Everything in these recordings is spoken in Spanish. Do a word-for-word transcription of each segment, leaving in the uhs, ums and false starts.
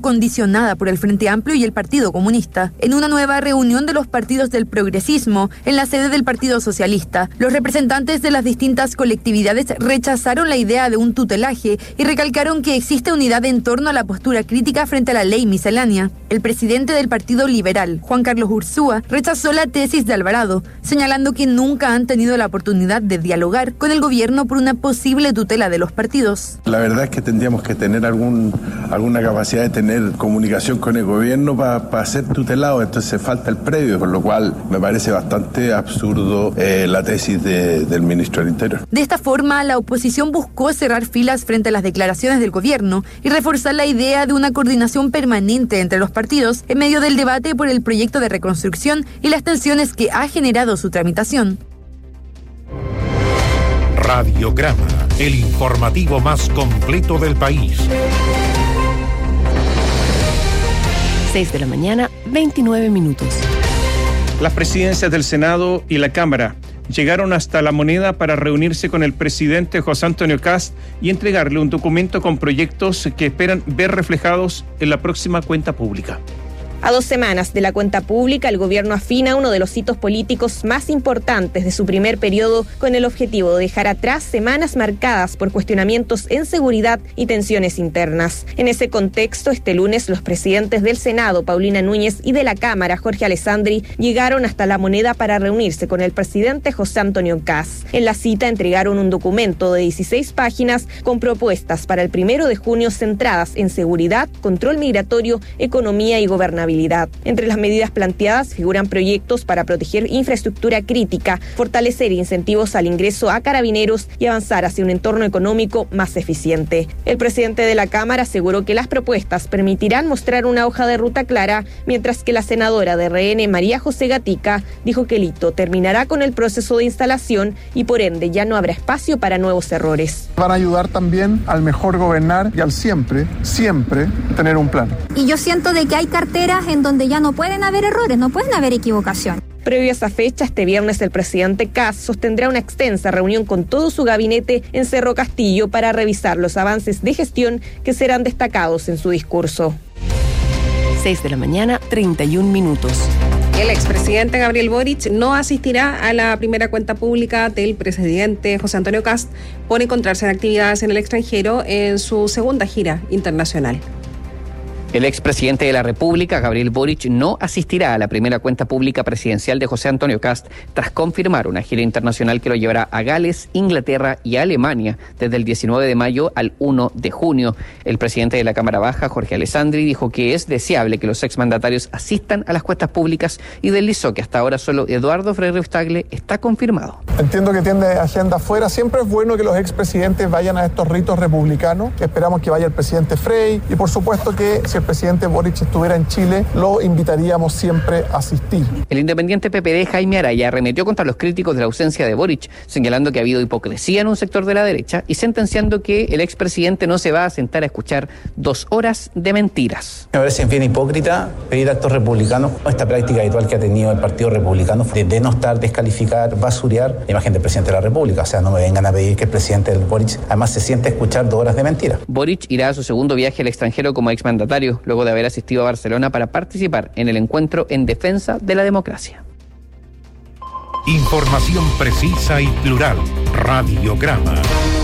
condicionada por el Frente Amplio y el Partido Comunista. En una nueva reunión de los partidos del progresismo en la sede del Partido Socialista, los representantes de las distintas colectividades rechazaron la idea de un tutelaje y recalcaron que existe unidad en torno a la postura crítica frente a la ley miscelánea. El presidente del Partido Liberal, Juan Carlos Ursúa, rechazó la tesis de Alvarado, señalando que nunca han tenido la oportunidad de dialogar con el gobierno por una posible tutela de los partidos. La verdad es que tendríamos que tener algún, alguna capacidad de tener comunicación con el gobierno para pa ser tutelado, entonces falta el previo, por lo cual me parece bastante absurdo eh, la tesis de, del ministro del Interior. De esta forma, la oposición buscó cerrar filas frente a las declaraciones del gobierno y reforzar la idea de una coordinación permanente entre los partidos en medio del debate por el proyecto de reconstrucción y las tensiones que ha generado su tramitación. Radiograma, el informativo más completo del país. seis de la mañana, veintinueve minutos. Las presidencias del Senado y la Cámara llegaron hasta La Moneda para reunirse con el presidente José Antonio Kast y entregarle un documento con proyectos que esperan ver reflejados en la próxima cuenta pública. A dos semanas de la cuenta pública, el gobierno afina uno de los hitos políticos más importantes de su primer periodo con el objetivo de dejar atrás semanas marcadas por cuestionamientos en seguridad y tensiones internas. En ese contexto, este lunes los presidentes del Senado, Paulina Núñez, y de la Cámara, Jorge Alessandri, llegaron hasta La Moneda para reunirse con el presidente José Antonio Kast. En la cita entregaron un documento de dieciséis páginas con propuestas para el primero de junio centradas en seguridad, control migratorio, economía y gobernabilidad. Entre las medidas planteadas figuran proyectos para proteger infraestructura crítica, fortalecer incentivos al ingreso a carabineros y avanzar hacia un entorno económico más eficiente. El presidente de la Cámara aseguró que las propuestas permitirán mostrar una hoja de ruta clara, mientras que la senadora de R N, María José Gatica, dijo que el hito terminará con el proceso de instalación y por ende ya no habrá espacio para nuevos errores. Van a ayudar también al mejor gobernar y al siempre, siempre tener un plan. Y yo siento de que hay carteras en donde ya no pueden haber errores, no pueden haber equivocación. Previo a esa fecha, este viernes el presidente Kast sostendrá una extensa reunión con todo su gabinete en Cerro Castillo para revisar los avances de gestión que serán destacados en su discurso. seis de la mañana, treinta y un minutos. El expresidente Gabriel Boric no asistirá a la primera cuenta pública del presidente José Antonio Kast por encontrarse en actividades en el extranjero en su segunda gira internacional. El expresidente de la República, Gabriel Boric, no asistirá a la primera cuenta pública presidencial de José Antonio Kast tras confirmar una gira internacional que lo llevará a Gales, Inglaterra y Alemania desde el diecinueve de mayo al uno de junio. El presidente de la Cámara Baja, Jorge Alessandri, dijo que es deseable que los exmandatarios asistan a las cuentas públicas y deslizó que hasta ahora solo Eduardo Frei Tagle está confirmado. Entiendo que tiene agenda afuera. Siempre es bueno que los expresidentes vayan a estos ritos republicanos. Esperamos que vaya el presidente Frei y por supuesto que si el presidente Boric estuviera en Chile, lo invitaríamos siempre a asistir. El independiente P P D, Jaime Araya, arremetió contra los críticos de la ausencia de Boric, señalando que ha habido hipocresía en un sector de la derecha y sentenciando que el expresidente no se va a sentar a escuchar dos horas de mentiras. Me parece bien hipócrita pedir actos republicanos, esta práctica habitual que ha tenido el Partido Republicano de denostar, descalificar, basurear la imagen del presidente de la República. O sea, no me vengan a pedir que el presidente del Boric además se siente a escuchar dos horas de mentiras. Boric irá a su segundo viaje al extranjero como exmandatario, luego de haber asistido a Barcelona para participar en el encuentro en defensa de la democracia. Información precisa y plural. Radiograma.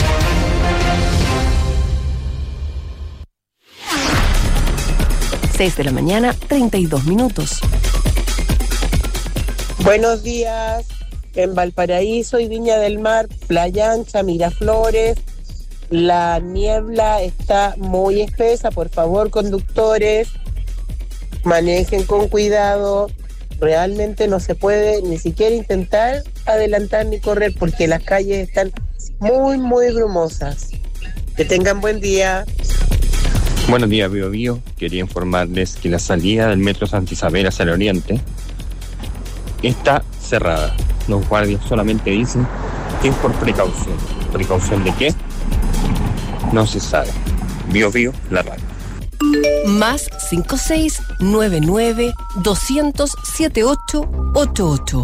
seis de la mañana, treinta y dos minutos. Buenos días. En Valparaíso y Viña del Mar, Playa Ancha, Miraflores, la niebla está muy espesa. Por favor, conductores, manejen con cuidado. Realmente no se puede ni siquiera intentar adelantar ni correr porque las calles están muy, muy brumosas. Que tengan buen día. Buenos días, Bio Bio. Quería informarles que la salida del metro Santa Isabel hacia el oriente está cerrada. Los guardias solamente dicen que es por precaución. ¿Precaución de qué? No se sabe. Bio Bio, la radio. Más cinco seis nueve nueve doscientos setenta y ocho ochenta y ocho.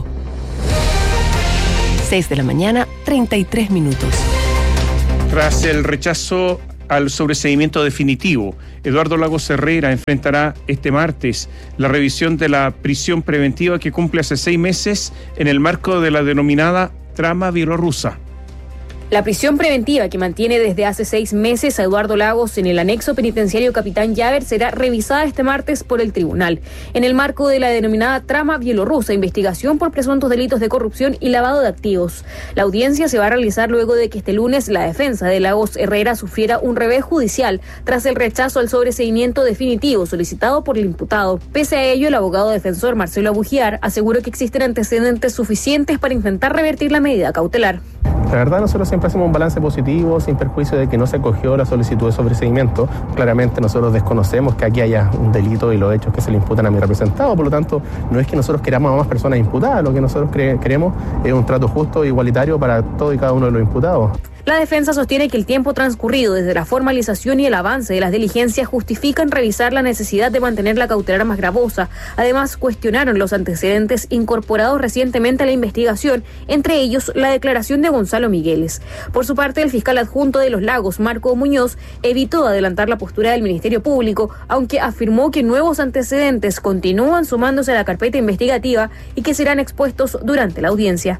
seis de la mañana, treinta y tres minutos. Tras el rechazo al sobreseimiento definitivo Eduardo Lagos Herrera enfrentará este martes la revisión de la prisión preventiva que cumple hace seis meses en el marco de la denominada trama bielorrusa. La prisión preventiva que mantiene desde hace seis meses a Eduardo Lagos en el anexo penitenciario Capitán Llaver será revisada este martes por el tribunal, en el marco de la denominada trama bielorrusa, investigación por presuntos delitos de corrupción y lavado de activos. La audiencia se va a realizar luego de que este lunes la defensa de Lagos Herrera sufriera un revés judicial tras el rechazo al sobreseimiento definitivo solicitado por el imputado. Pese a ello, el abogado defensor Marcelo Abugiar aseguró que existen antecedentes suficientes para intentar revertir la medida cautelar. La verdad, nosotros siempre hacemos un balance positivo, sin perjuicio de que no se acogió la solicitud de sobreseimiento. Claramente nosotros desconocemos que aquí haya un delito y los hechos que se le imputan a mi representado, por lo tanto, no es que nosotros queramos a más personas imputadas, lo que nosotros cre- queremos es un trato justo e igualitario para todo y cada uno de los imputados. La defensa sostiene que el tiempo transcurrido desde la formalización y el avance de las diligencias justifican revisar la necesidad de mantener la cautelar más gravosa. Además, cuestionaron los antecedentes incorporados recientemente a la investigación, entre ellos la declaración de Gonzalo Migueles. Por su parte, el fiscal adjunto de Los Lagos, Marco Muñoz, evitó adelantar la postura del Ministerio Público, aunque afirmó que nuevos antecedentes continúan sumándose a la carpeta investigativa y que serán expuestos durante la audiencia.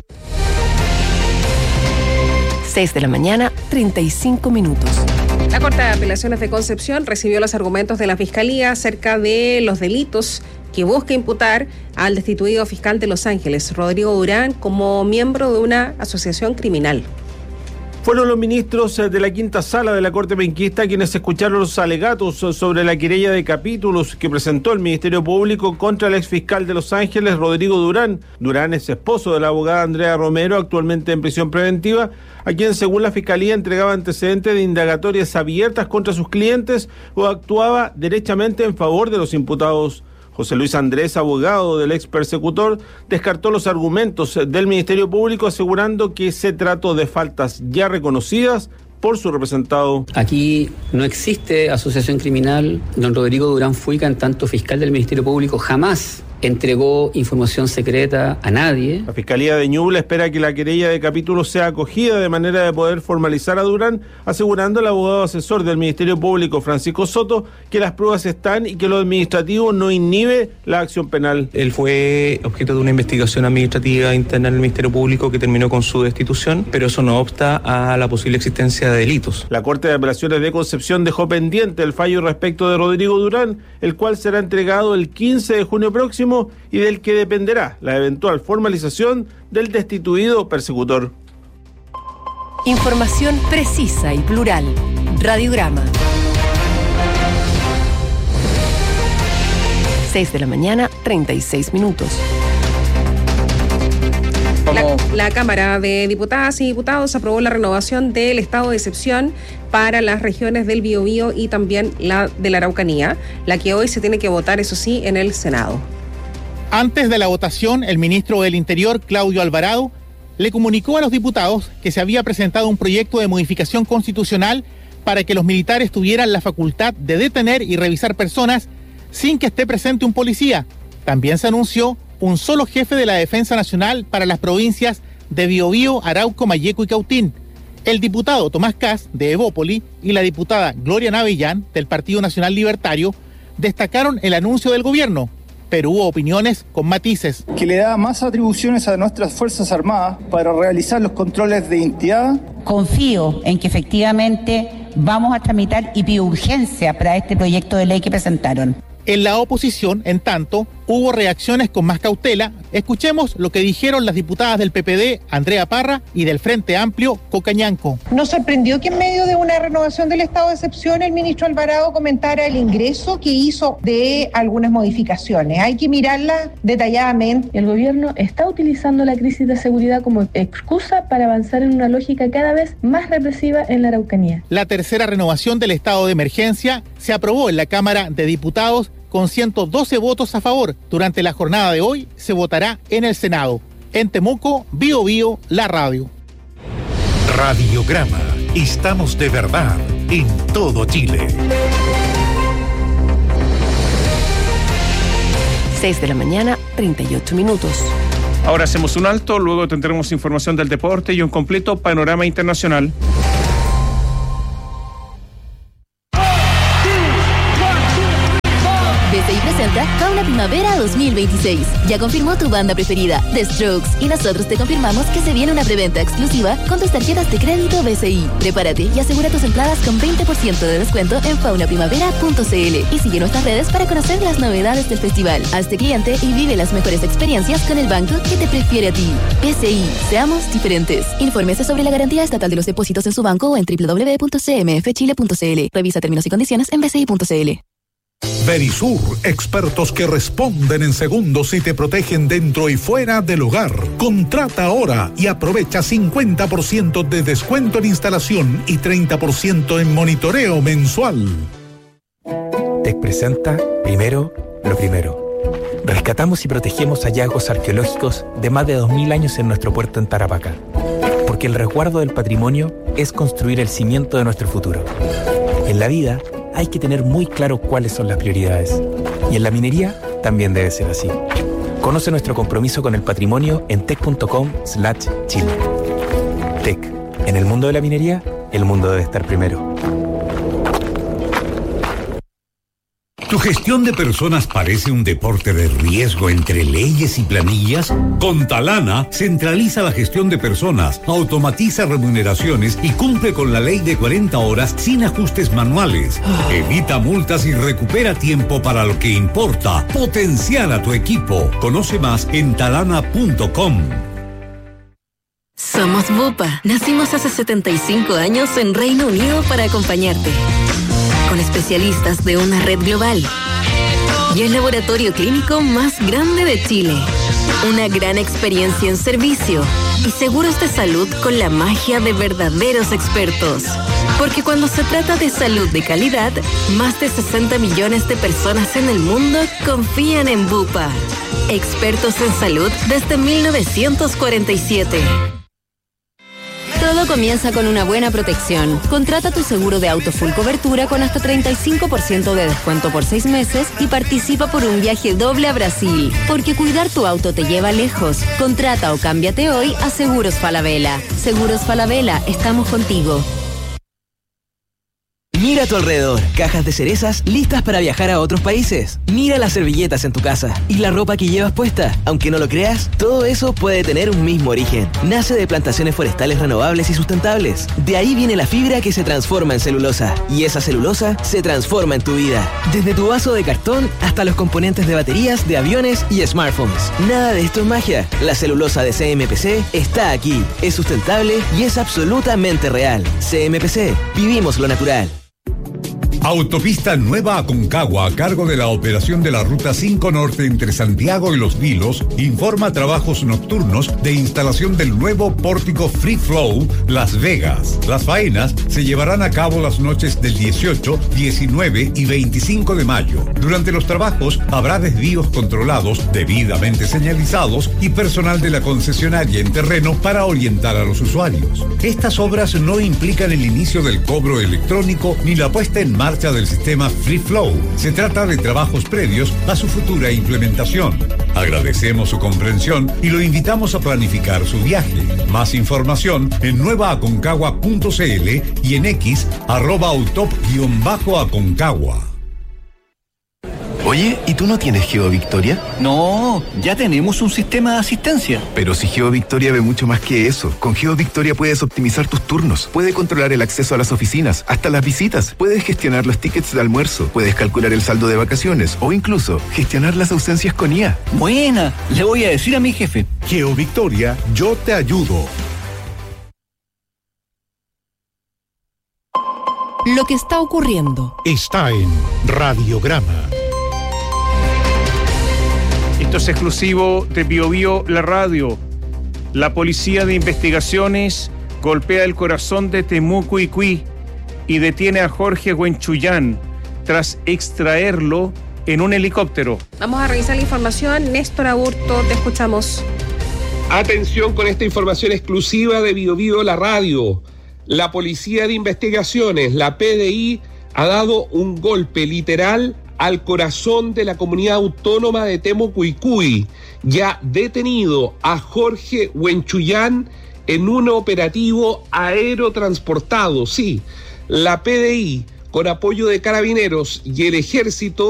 seis de la mañana, treinta y cinco minutos. La Corte de Apelaciones de Concepción recibió los argumentos de la Fiscalía acerca de los delitos que busca imputar al destituido fiscal de Los Ángeles, Rodrigo Durán, como miembro de una asociación criminal. Fueron los ministros de la quinta sala de la Corte Penquista quienes escucharon los alegatos sobre la querella de capítulos que presentó el Ministerio Público contra el exfiscal de Los Ángeles, Rodrigo Durán. Durán es esposo de la abogada Andrea Romero, actualmente en prisión preventiva, a quien según la Fiscalía entregaba antecedentes de indagatorias abiertas contra sus clientes o actuaba derechamente en favor de los imputados. José Luis Andrés, abogado del ex persecutor, descartó los argumentos del Ministerio Público asegurando que se trató de faltas ya reconocidas por su representado. Aquí no existe asociación criminal. Don Rodrigo Durán Fuica, en tanto fiscal del Ministerio Público, jamás entregó información secreta a nadie. La Fiscalía de Ñuble espera que la querella de capítulo sea acogida de manera de poder formalizar a Durán, asegurando el abogado asesor del Ministerio Público, Francisco Soto, que las pruebas están y que lo administrativo no inhibe la acción penal. Él fue objeto de una investigación administrativa interna en el Ministerio Público que terminó con su destitución, pero eso no obsta a la posible existencia de delitos. La Corte de Apelaciones de Concepción dejó pendiente el fallo respecto de Rodrigo Durán, el cual será entregado el quince de junio próximo y del que dependerá la eventual formalización del destituido persecutor. Información precisa y plural. Radiograma. seis de la mañana, treinta y seis minutos. La, la Cámara de Diputadas y Diputados aprobó la renovación del estado de excepción para las regiones del Biobío y también la de la Araucanía, la que hoy se tiene que votar, eso sí, en el Senado. Antes de la votación, el ministro del Interior, Claudio Alvarado, le comunicó a los diputados que se había presentado un proyecto de modificación constitucional para que los militares tuvieran la facultad de detener y revisar personas sin que esté presente un policía. También se anunció un solo jefe de la Defensa Nacional para las provincias de Biobío, Arauco, Malleco y Cautín. El diputado Tomás Kass, de Evópoli, y la diputada Gloria Navellán, del Partido Nacional Libertario, destacaron el anuncio del gobierno, pero hubo opiniones con matices. Que le da más atribuciones a nuestras Fuerzas Armadas para realizar los controles de identidad. Confío en que efectivamente vamos a tramitar y pido urgencia para este proyecto de ley que presentaron. En la oposición, en tanto, hubo reacciones con más cautela. Escuchemos lo que dijeron las diputadas del P P D, Andrea Parra, y del Frente Amplio, Coca Ñanco. Nos sorprendió que en medio de una renovación del estado de excepción el ministro Alvarado comentara el ingreso que hizo de algunas modificaciones. Hay que mirarlas detalladamente. El gobierno está utilizando la crisis de seguridad como excusa para avanzar en una lógica cada vez más represiva en la Araucanía. La tercera renovación del estado de emergencia se aprobó en la Cámara de Diputados con ciento doce votos a favor. Durante la jornada de hoy se votará en el Senado. En Temuco, Bio Bio, la radio. Radiograma. Estamos de verdad en todo Chile. seis de la mañana, treinta y ocho minutos. Ahora hacemos un alto, luego tendremos información del deporte y un completo panorama internacional. vuelta Fauna Primavera dos mil veintiséis. Ya confirmó tu banda preferida, The Strokes, y nosotros te confirmamos que se viene una preventa exclusiva con tus tarjetas de crédito B C I. Prepárate y asegura tus entradas con veinte por ciento de descuento en fauna primavera punto c l y sigue nuestras redes para conocer las novedades del festival. Hazte cliente y vive las mejores experiencias con el banco que te prefiere a ti. B C I, seamos diferentes. Infórmese sobre la garantía estatal de los depósitos en su banco o en doble u doble u doble u punto c m f chile punto c l. Revisa términos y condiciones en b c i punto c l. Verisur, expertos que responden en segundos y te protegen dentro y fuera del hogar. Contrata ahora y aprovecha cincuenta por ciento de descuento en instalación y treinta por ciento en monitoreo mensual. T E C presenta Primero lo Primero. Rescatamos y protegemos hallazgos arqueológicos de más de dos mil años en nuestro puerto en Tarapacá. Porque el resguardo del patrimonio es construir el cimiento de nuestro futuro. En la vida hay que tener muy claro cuáles son las prioridades. Y en la minería también debe ser así. Conoce nuestro compromiso con el patrimonio en tec punto com slash chile. T E C. En el mundo de la minería, el mundo debe estar primero. ¿Tu gestión de personas parece un deporte de riesgo entre leyes y planillas? Con Talana, centraliza la gestión de personas, automatiza remuneraciones y cumple con la ley de cuarenta horas sin ajustes manuales. Evita multas y recupera tiempo para lo que importa. Potenciar a tu equipo. Conoce más en talana punto com. Somos Bupa. Nacimos hace setenta y cinco años en Reino Unido para acompañarte. Con especialistas de una red global y el laboratorio clínico más grande de Chile. Una gran experiencia en servicio y seguros de salud con la magia de verdaderos expertos. Porque cuando se trata de salud de calidad, más de sesenta millones de personas en el mundo confían en Bupa. Expertos en salud desde mil novecientos cuarenta y siete. Todo comienza con una buena protección. Contrata tu seguro de auto full cobertura con hasta treinta y cinco por ciento de descuento por seis meses y participa por un viaje doble a Brasil. Porque cuidar tu auto te lleva lejos. Contrata o cámbiate hoy a Seguros Falabella. Seguros Falabella, estamos contigo. Mira a tu alrededor, cajas de cerezas listas para viajar a otros países. Mira las servilletas en tu casa y la ropa que llevas puesta. Aunque no lo creas, todo eso puede tener un mismo origen. Nace de plantaciones forestales renovables y sustentables. De ahí viene la fibra que se transforma en celulosa. Y esa celulosa se transforma en tu vida. Desde tu vaso de cartón hasta los componentes de baterías, de aviones y smartphones. Nada de esto es magia. La celulosa de C M P C está aquí. Es sustentable y es absolutamente real. C M P C. Vivimos lo natural. Autopista Nueva Aconcagua, a cargo de la operación de la Ruta cinco Norte entre Santiago y Los Vilos, informa trabajos nocturnos de instalación del nuevo pórtico Free Flow Las Vegas. Las faenas se llevarán a cabo las noches del dieciocho, diecinueve y veinticinco de mayo. Durante los trabajos habrá desvíos controlados, debidamente señalizados y personal de la concesionaria en terreno para orientar a los usuarios. Estas obras no implican el inicio del cobro electrónico ni la puesta en marcha del sistema Free Flow. Se trata de trabajos previos a su futura implementación. Agradecemos su comprensión y lo invitamos a planificar su viaje. Más información en nueva aconcagua punto c l y en X arroba autop-aconcagua. Oye, ¿y tú no tienes GeoVictoria? No, ya tenemos un sistema de asistencia. Pero si GeoVictoria ve mucho más que eso. Con GeoVictoria puedes optimizar tus turnos, puedes controlar el acceso a las oficinas, hasta las visitas, puedes gestionar los tickets de almuerzo, puedes calcular el saldo de vacaciones o incluso gestionar las ausencias con I A. Buena, le voy a decir a mi jefe. GeoVictoria, yo te ayudo. Lo que está ocurriendo está en Radiograma. Esto es exclusivo de BioBio, la radio. La Policía de Investigaciones golpea el corazón de Temucuicui y detiene a Jorge Huenchuyán tras extraerlo en un helicóptero. Vamos a revisar la información. Néstor Aburto, te escuchamos. Atención con esta información exclusiva de BioBio, la radio. La Policía de Investigaciones, la P D I, ha dado un golpe literal al corazón de la comunidad autónoma de Temucuicui. Ya detenido a Jorge Huenchuyán en un operativo aerotransportado. Sí, la P D I, con apoyo de Carabineros y el Ejército,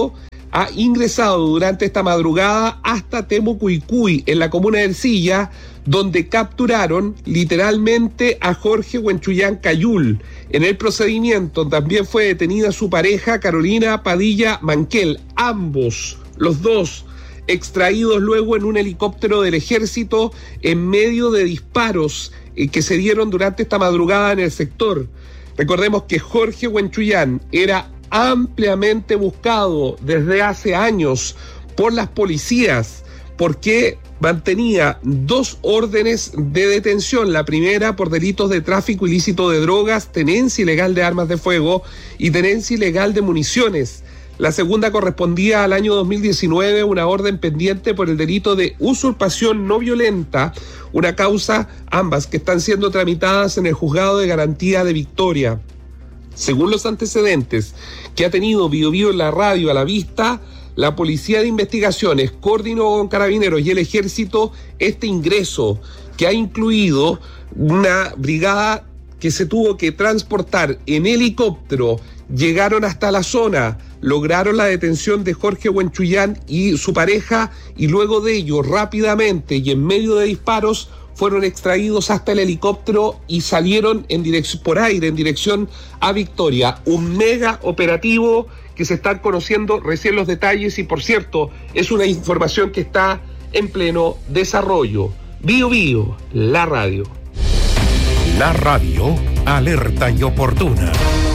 ha ingresado durante esta madrugada hasta Temucuicui, en la comuna de Ercilla, donde capturaron literalmente a Jorge Huenchuyán Cayul. En el procedimiento también fue detenida su pareja Carolina Padilla Manquel, ambos, los dos, extraídos luego en un helicóptero del ejército en medio de disparos eh, que se dieron durante esta madrugada en el sector. Recordemos que Jorge Huenchuyán era ampliamente buscado desde hace años por las policías porque mantenía dos órdenes de detención, la primera por delitos de tráfico ilícito de drogas, tenencia ilegal de armas de fuego y tenencia ilegal de municiones. La segunda correspondía al año dos mil diecinueve, una orden pendiente por el delito de usurpación no violenta, una causa, ambas que están siendo tramitadas en el Juzgado de Garantía de Victoria. Según los antecedentes que ha tenido Bío Bío en la radio a la vista, la Policía de Investigaciones coordinó con Carabineros y el Ejército este ingreso, que ha incluido una brigada que se tuvo que transportar en helicóptero. Llegaron hasta la zona, lograron la detención de Jorge Huenchuyán y su pareja, y luego de ello, rápidamente y en medio de disparos, fueron extraídos hasta el helicóptero y salieron en dirección, por aire en dirección a Victoria. Un mega operativo que se están conociendo recién los detalles y, por cierto, es una información que está en pleno desarrollo. Bío Bío, la radio. La radio, alerta y oportuna.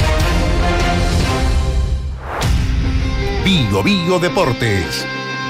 Bío Bío Deportes.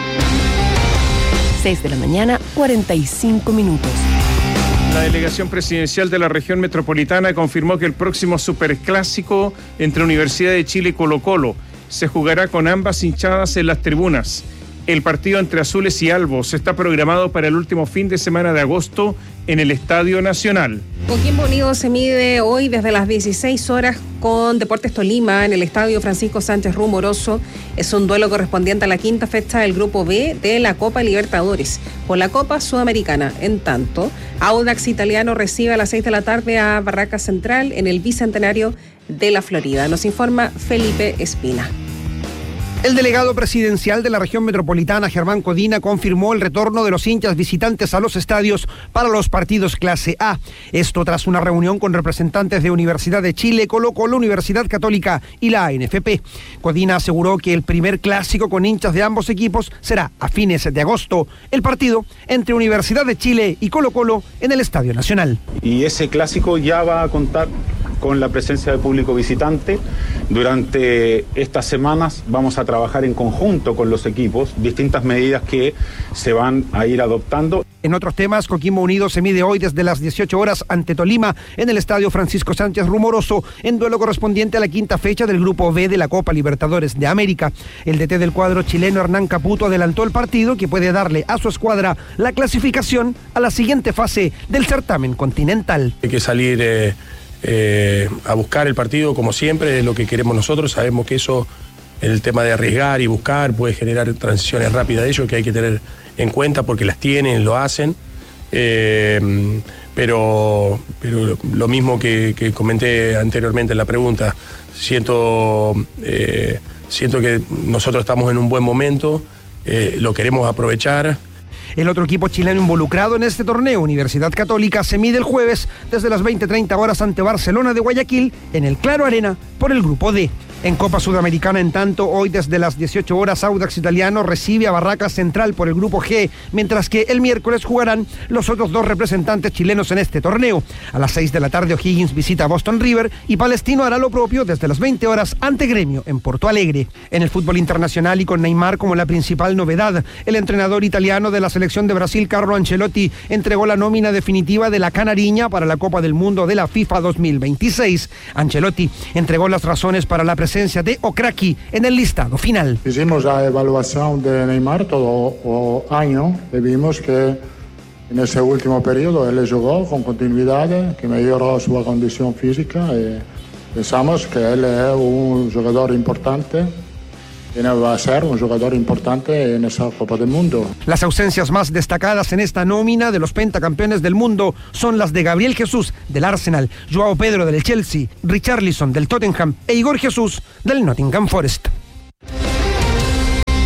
seis de la mañana, cuarenta y cinco minutos. La delegación presidencial de la región metropolitana confirmó que el próximo superclásico entre Universidad de Chile y Colo-Colo se jugará con ambas hinchadas en las tribunas. El partido entre azules y albos está programado para el último fin de semana de agosto en el Estadio Nacional. Coquimbo Unido se mide hoy desde las dieciséis horas con Deportes Tolima en el Estadio Francisco Sánchez Rumoroso. Es un duelo correspondiente a la quinta fecha del Grupo B de la Copa Libertadores por la Copa Sudamericana. En tanto, Audax Italiano recibe a las seis de la tarde a Barraca Central en el Bicentenario de la Florida. Nos informa Felipe Espina. El delegado presidencial de la región metropolitana, Germán Codina, confirmó el retorno de los hinchas visitantes a los estadios para los partidos clase A. Esto tras una reunión con representantes de Universidad de Chile, Colo-Colo, Universidad Católica y la A N F P. Codina aseguró que el primer clásico con hinchas de ambos equipos será a fines de agosto, el partido entre Universidad de Chile y Colo-Colo en el Estadio Nacional. Y ese clásico ya va a contar con la presencia de público visitante. Durante estas semanas vamos a trabajar en conjunto con los equipos distintas medidas que se van a ir adoptando. En otros temas, Coquimbo Unido se mide hoy desde las dieciocho horas ante Tolima en el Estadio Francisco Sánchez Rumoroso en duelo correspondiente a la quinta fecha del Grupo B de la Copa Libertadores de América. El D T del cuadro chileno, Hernán Caputo, adelantó el partido que puede darle a su escuadra la clasificación a la siguiente fase del certamen continental. Hay que salir eh... Eh, a buscar el partido como siempre, es lo que queremos nosotros. Sabemos que eso, el tema de arriesgar y buscar, puede generar transiciones rápidas de ellos que hay que tener en cuenta porque las tienen, lo hacen. Eh, pero, pero lo mismo que, que comenté anteriormente en la pregunta, siento, eh, siento que nosotros estamos en un buen momento, eh, lo queremos aprovechar. El otro equipo chileno involucrado en este torneo, Universidad Católica, se mide el jueves desde las veinte treinta horas ante Barcelona de Guayaquil en el Claro Arena por el Grupo D. En Copa Sudamericana, en tanto, hoy desde las dieciocho horas, Audax Italiano recibe a Barraca Central por el Grupo G, mientras que el miércoles jugarán los otros dos representantes chilenos en este torneo. A las seis de la tarde, O'Higgins visita a Boston River y Palestino hará lo propio desde las veinte horas ante Gremio en Porto Alegre. En el fútbol internacional y con Neymar como la principal novedad, el entrenador italiano de la selección de Brasil, Carlo Ancelotti, entregó la nómina definitiva de la Canariña para la Copa del Mundo de la FIFA dos mil veintiséis. Ancelotti entregó las razones para la presencia de Okraki en el listado final. Hicimos la evaluación de Neymar todo el año y vimos que en ese último periodo él jugó con continuidad, que mejoró su condición física y pensamos que él es un jugador importante. Y va a ser un jugador importante en esa Copa del Mundo. Las ausencias más destacadas en esta nómina de los pentacampeones del mundo son las de Gabriel Jesús del Arsenal, Joao Pedro del Chelsea, Richarlison del Tottenham e Igor Jesús del Nottingham Forest.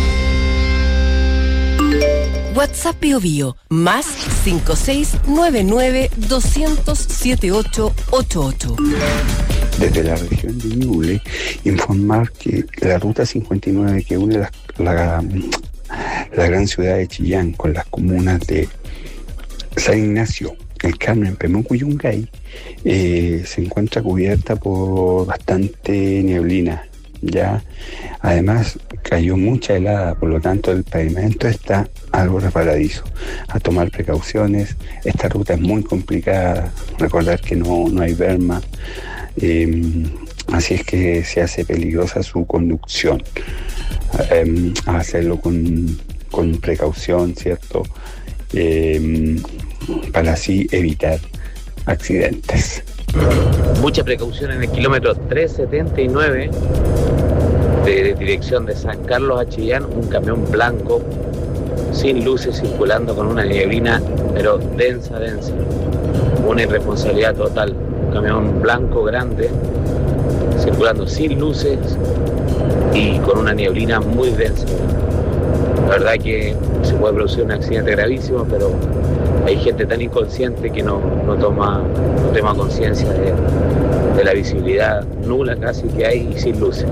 WhatsApp Bio Bio, más cinco seis nueve nueve dos cero cero siete ocho ocho ocho. Desde la región de Ñuble, informar que la ruta cincuenta y nueve que une la, la, la gran ciudad de Chillán con las comunas de San Ignacio, El Carmen, Pemuco y Yungay, eh, se encuentra cubierta por bastante neblina. Ya, además cayó mucha helada, por lo tanto el pavimento está algo resbaladizo. A tomar precauciones, esta ruta es muy complicada, recordar que no, no hay berma, eh, así es que se hace peligrosa su conducción. Eh, hacerlo con, con precaución, ¿cierto? Eh, para así evitar accidentes. Mucha precaución en el kilómetro trescientos setenta y nueve de dirección de San Carlos a Chillán, un camión blanco sin luces circulando con una neblina pero densa, densa. Una irresponsabilidad total. Un camión blanco grande circulando sin luces y con una neblina muy densa. La verdad que se puede producir un accidente gravísimo, pero hay gente tan inconsciente que no, no toma, no toma conciencia de, de la visibilidad nula casi que hay y sin luces.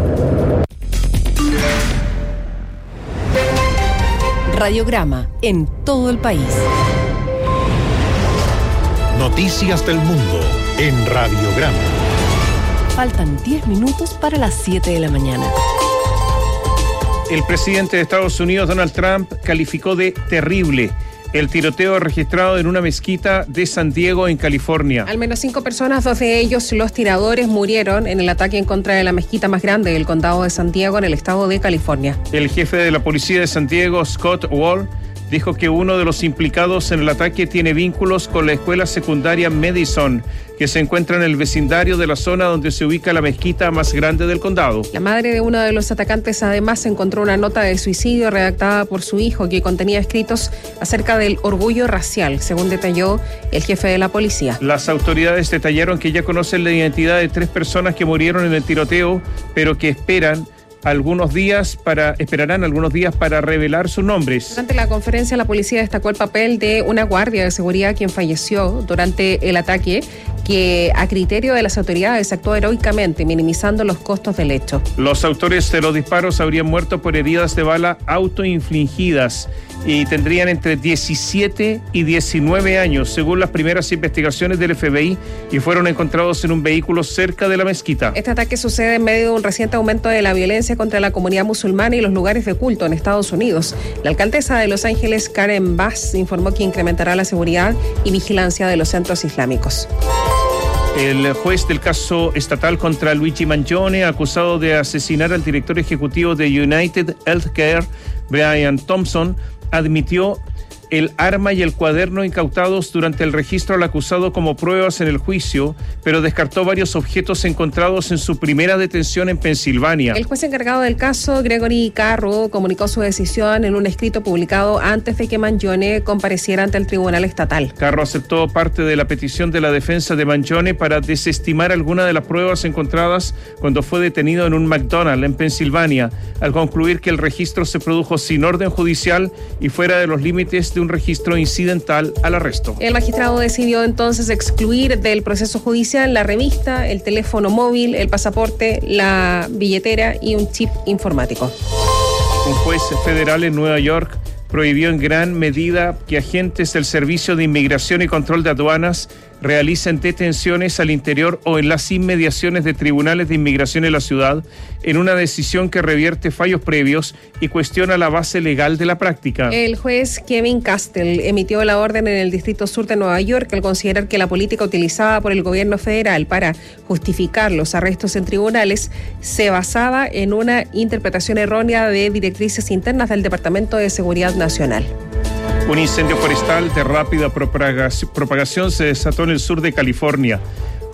Radiograma en todo el país. Noticias del mundo en Radiograma. Faltan diez minutos para las siete de la mañana. El presidente de Estados Unidos, Donald Trump, calificó de terrible el tiroteo registrado en una mezquita de San Diego, en California. Al menos cinco personas, dos de ellos, los tiradores, murieron en el ataque en contra de la mezquita más grande del condado de San Diego, en el estado de California. El jefe de la policía de San Diego, Scott Wall, dijo que uno de los implicados en el ataque tiene vínculos con la escuela secundaria Madison, que se encuentra en el vecindario de la zona donde se ubica la mezquita más grande del condado. La madre de uno de los atacantes además encontró una nota de suicidio redactada por su hijo que contenía escritos acerca del orgullo racial, según detalló el jefe de la policía. Las autoridades detallaron que ya conocen la identidad de tres personas que murieron en el tiroteo, pero que esperan algunos días para esperarán algunos días para revelar sus nombres. Durante la conferencia, la policía destacó el papel de una guardia de seguridad quien falleció durante el ataque, que a criterio de las autoridades actuó heroicamente, minimizando los costos del hecho. Los autores de los disparos habrían muerto por heridas de bala autoinfligidas y tendrían entre diecisiete y diecinueve años, según las primeras investigaciones del F B I, y fueron encontrados en un vehículo cerca de la mezquita. Este ataque sucede en medio de un reciente aumento de la violencia contra la comunidad musulmana y los lugares de culto en Estados Unidos. La alcaldesa de Los Ángeles, Karen Bass, informó que incrementará la seguridad y vigilancia de los centros islámicos. El juez del caso estatal contra Luigi Mangione, acusado de asesinar al director ejecutivo de United Healthcare, Brian Thompson, admitió el arma y el cuaderno incautados durante el registro al acusado como pruebas en el juicio, pero descartó varios objetos encontrados en su primera detención en Pensilvania. El juez encargado del caso, Gregory Carro, comunicó su decisión en un escrito publicado antes de que Mangione compareciera ante el tribunal estatal. Carro aceptó parte de la petición de la defensa de Mangione para desestimar alguna de las pruebas encontradas cuando fue detenido en un McDonald's en Pensilvania, al concluir que el registro se produjo sin orden judicial y fuera de los límites de un registro incidental al arresto. El magistrado decidió entonces excluir del proceso judicial la revista, el teléfono móvil, el pasaporte, la billetera y un chip informático. Un juez federal en Nueva York prohibió en gran medida que agentes del Servicio de Inmigración y Control de Aduanas realicen detenciones al interior o en las inmediaciones de tribunales de inmigración en la ciudad, en una decisión que revierte fallos previos y cuestiona la base legal de la práctica. El juez Kevin Castell emitió la orden en el Distrito Sur de Nueva York al considerar que la política utilizada por el gobierno federal para justificar los arrestos en tribunales se basaba en una interpretación errónea de directrices internas del Departamento de Seguridad Nacional. Un incendio forestal de rápida propagación se desató en el sur de California.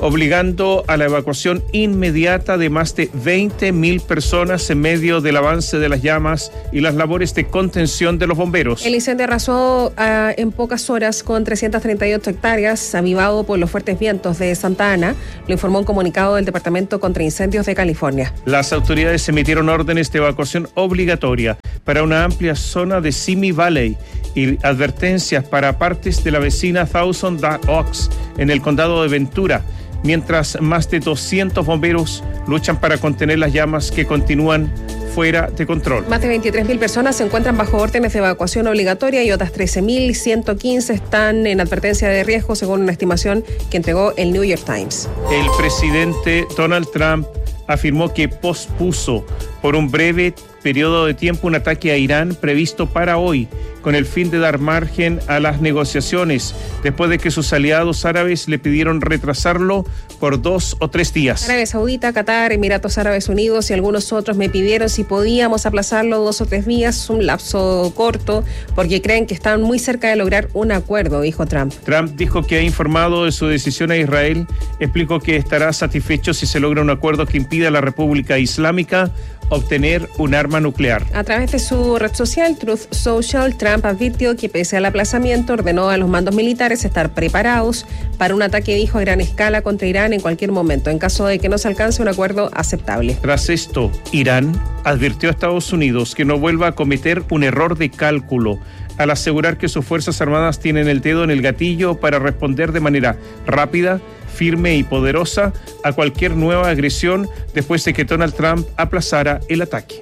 obligando a la evacuación inmediata de más de veinte mil personas en medio del avance de las llamas y las labores de contención de los bomberos. El incendio arrasó uh, en pocas horas con trescientas treinta y ocho hectáreas, avivado por los fuertes vientos de Santa Ana, lo informó un comunicado del Departamento contra Incendios de California. Las autoridades emitieron órdenes de evacuación obligatoria para una amplia zona de Simi Valley y advertencias para partes de la vecina Thousand Oaks en el condado de Ventura, mientras más de doscientos bomberos luchan para contener las llamas que continúan fuera de control. Más de veintitrés mil personas se encuentran bajo órdenes de evacuación obligatoria y otras trece mil ciento quince están en advertencia de riesgo, según una estimación que entregó el New York Times. El presidente Donald Trump afirmó que pospuso por un breve periodo de tiempo un ataque a Irán previsto para hoy, con el fin de dar margen a las negociaciones, después de que sus aliados árabes le pidieron retrasarlo por dos o tres días. Arabia Saudita, Qatar, Emiratos Árabes Unidos y algunos otros me pidieron si podíamos aplazarlo dos o tres días, un lapso corto, porque creen que están muy cerca de lograr un acuerdo, dijo Trump. Trump dijo que ha informado de su decisión a Israel, explicó que estará satisfecho si se logra un acuerdo que impida a la República Islámica obtener un arma nuclear. A través de su red social, Truth Social, Trump advirtió que pese al aplazamiento, ordenó a los mandos militares estar preparados para un ataque, dijo, a gran escala contra Irán en cualquier momento, en caso de que no se alcance un acuerdo aceptable. Tras esto, Irán advirtió a Estados Unidos que no vuelva a cometer un error de cálculo al asegurar que sus Fuerzas Armadas tienen el dedo en el gatillo para responder de manera rápida, firme y poderosa a cualquier nueva agresión después de que Donald Trump aplazara el ataque.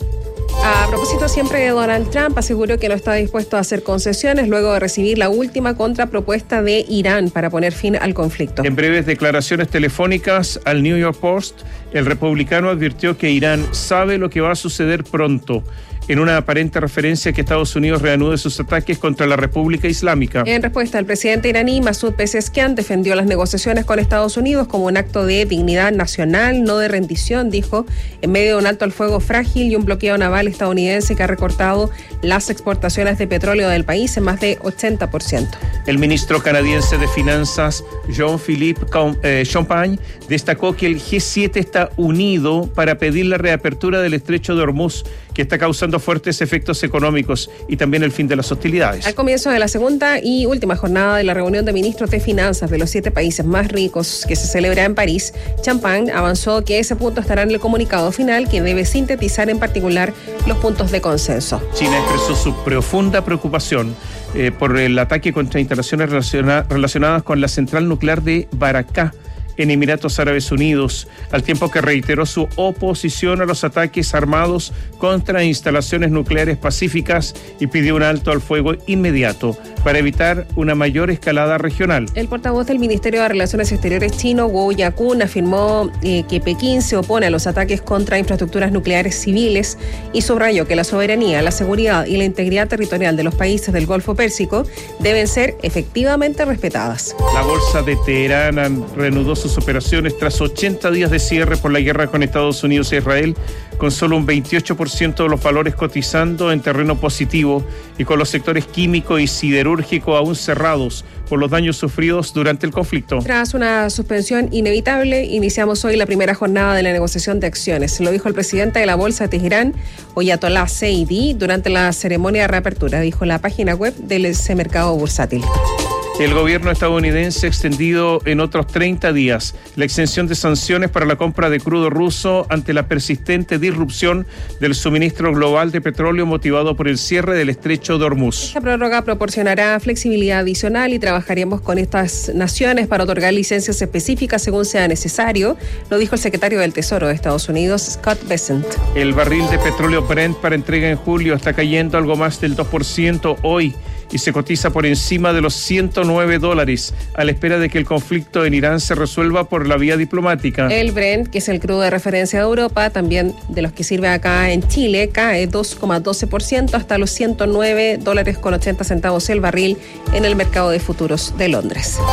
A propósito siempre de Donald Trump, aseguró que no está dispuesto a hacer concesiones luego de recibir la última contrapropuesta de Irán para poner fin al conflicto. En breves declaraciones telefónicas al New York Post, el republicano advirtió que Irán sabe lo que va a suceder pronto, en una aparente referencia a que Estados Unidos reanude sus ataques contra la República Islámica. En respuesta, el presidente iraní Masoud Pezeshkian defendió las negociaciones con Estados Unidos como un acto de dignidad nacional, no de rendición, dijo, en medio de un alto al fuego frágil y un bloqueo naval estadounidense que ha recortado las exportaciones de petróleo del país en más de ochenta por ciento. El ministro canadiense de Finanzas, Jean-Philippe Champagne, destacó que el G siete está unido para pedir la reapertura del estrecho de Hormuz, que está causando fuertes efectos económicos, y también el fin de las hostilidades. Al comienzo de la segunda y última jornada de la reunión de ministros de finanzas de los siete países más ricos que se celebra en París, Champagne avanzó que ese punto estará en el comunicado final, que debe sintetizar en particular los puntos de consenso. China expresó su profunda preocupación eh, por el ataque contra instalaciones relaciona- relacionadas con la central nuclear de Barakah en Emiratos Árabes Unidos, al tiempo que reiteró su oposición a los ataques armados contra instalaciones nucleares pacíficas y pidió un alto al fuego inmediato para evitar una mayor escalada regional. El portavoz del Ministerio de Relaciones Exteriores chino, Wu Yakun, afirmó eh, que Pekín se opone a los ataques contra infraestructuras nucleares civiles y subrayó que la soberanía, la seguridad y la integridad territorial de los países del Golfo Pérsico deben ser efectivamente respetadas. La bolsa de Teherán reanudó sus operaciones tras ochenta días de cierre por la guerra con Estados Unidos e Israel, con solo un veintiocho por ciento de los valores cotizando en terreno positivo y con los sectores químico y siderúrgico aún cerrados por los daños sufridos durante el conflicto. Tras una suspensión inevitable, iniciamos hoy la primera jornada de la negociación de acciones. Lo dijo el presidente de la Bolsa de Teherán, Oyatollah Seidi, durante la ceremonia de reapertura, dijo la página web del ese mercado bursátil. El gobierno estadounidense ha extendido en otros treinta días la exención de sanciones para la compra de crudo ruso ante la persistente disrupción del suministro global de petróleo motivado por el cierre del estrecho de Hormuz. Esta prórroga proporcionará flexibilidad adicional y trabajaremos con estas naciones para otorgar licencias específicas según sea necesario, lo dijo el secretario del Tesoro de Estados Unidos, Scott Bessent. El barril de petróleo Brent para entrega en julio está cayendo algo más del dos por ciento hoy y se cotiza por encima de los ciento nueve dólares, a la espera de que el conflicto en Irán se resuelva por la vía diplomática. El Brent, que es el crudo de referencia de Europa, también de los que sirve acá en Chile, cae dos coma doce por ciento hasta los ciento nueve dólares con ochenta centavos el barril en el mercado de futuros de Londres.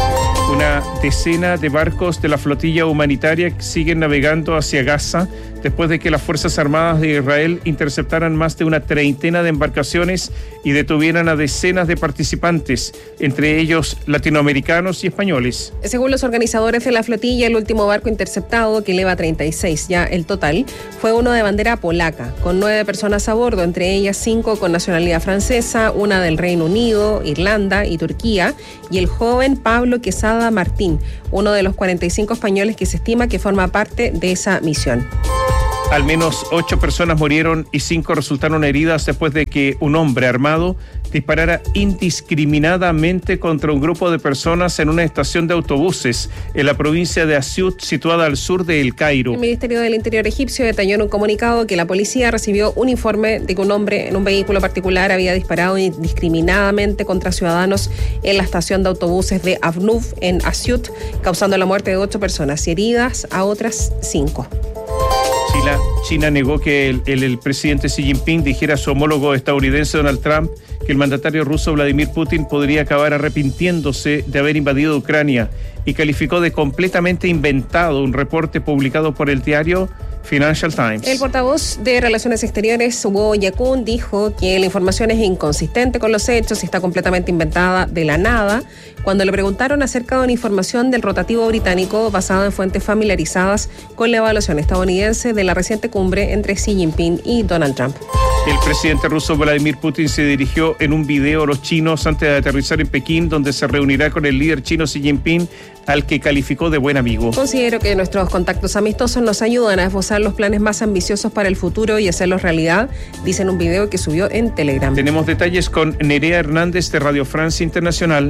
Una decena de barcos de la flotilla humanitaria siguen navegando hacia Gaza después de que las Fuerzas Armadas de Israel interceptaran más de una treintena de embarcaciones y detuvieran a decenas de participantes, entre ellos latinoamericanos y españoles. Según los organizadores de la flotilla, el último barco interceptado, que eleva treinta y seis ya el total, fue uno de bandera polaca, con nueve personas a bordo, entre ellas cinco con nacionalidad francesa, una del Reino Unido, Irlanda y Turquía, y el joven Pablo Quesada Martín, uno de los cuarenta y cinco españoles que se estima que forma parte de esa misión. Al menos ocho personas murieron y cinco resultaron heridas después de que un hombre armado disparara indiscriminadamente contra un grupo de personas en una estación de autobuses en la provincia de Asyut, situada al sur de El Cairo. El Ministerio del Interior egipcio detalló en un comunicado que la policía recibió un informe de que un hombre en un vehículo particular había disparado indiscriminadamente contra ciudadanos en la estación de autobuses de Avnuf en Asyut, causando la muerte de ocho personas y heridas a otras cinco. China, China negó que el, el, el presidente Xi Jinping dijera a su homólogo estadounidense Donald Trump que el mandatario ruso Vladimir Putin podría acabar arrepintiéndose de haber invadido Ucrania y calificó de completamente inventado un reporte publicado por el diario Financial Times. El portavoz de Relaciones Exteriores, Hugo Yacún, dijo que la información es inconsistente con los hechos y está completamente inventada de la nada. Cuando le preguntaron acerca de una información del rotativo británico basada en fuentes familiarizadas con la evaluación estadounidense de la reciente cumbre entre Xi Jinping y Donald Trump. El presidente ruso Vladimir Putin se dirigió en un video a los chinos antes de aterrizar en Pekín, donde se reunirá con el líder chino Xi Jinping, al que calificó de buen amigo. Considero que nuestros contactos amistosos nos ayudan a esbozar los planes más ambiciosos para el futuro y hacerlos realidad, dice en un video que subió en Telegram. Tenemos detalles con Nerea Hernández de Radio Francia Internacional.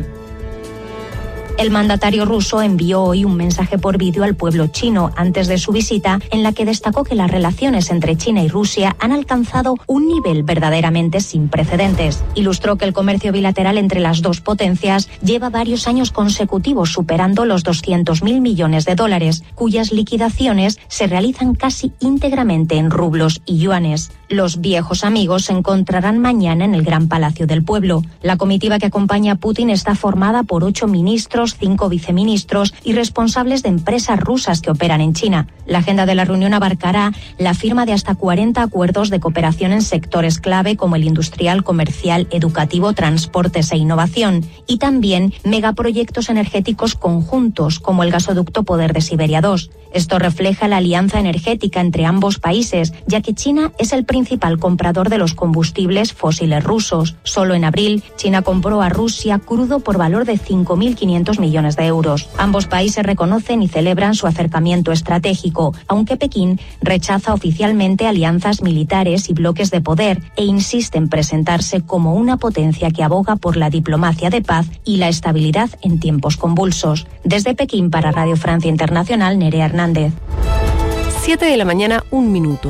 El mandatario ruso envió hoy un mensaje por vídeo al pueblo chino antes de su visita, en la que destacó que las relaciones entre China y Rusia han alcanzado un nivel verdaderamente sin precedentes. Ilustró que el comercio bilateral entre las dos potencias lleva varios años consecutivos superando los doscientos mil millones de dólares, cuyas liquidaciones se realizan casi íntegramente en rublos y yuanes. Los viejos amigos se encontrarán mañana en el Gran Palacio del Pueblo. La comitiva que acompaña a Putin está formada por ocho ministros, cinco viceministros y responsables de empresas rusas que operan en China. La agenda de la reunión abarcará la firma de hasta cuarenta acuerdos de cooperación en sectores clave como el industrial, comercial, educativo, transportes e innovación, y también megaproyectos energéticos conjuntos como el gasoducto Poder de Siberia dos. Esto refleja la alianza energética entre ambos países, ya que China es el principal comprador de los combustibles fósiles rusos. Solo en abril, China compró a Rusia crudo por valor de cinco mil quinientos millones de euros. Ambos países reconocen y celebran su acercamiento estratégico, aunque Pekín rechaza oficialmente alianzas militares y bloques de poder e insiste en presentarse como una potencia que aboga por la diplomacia de paz y la estabilidad en tiempos convulsos. Desde Pekín para Radio Francia Internacional, Nerea Hernández. siete de la mañana, un minuto.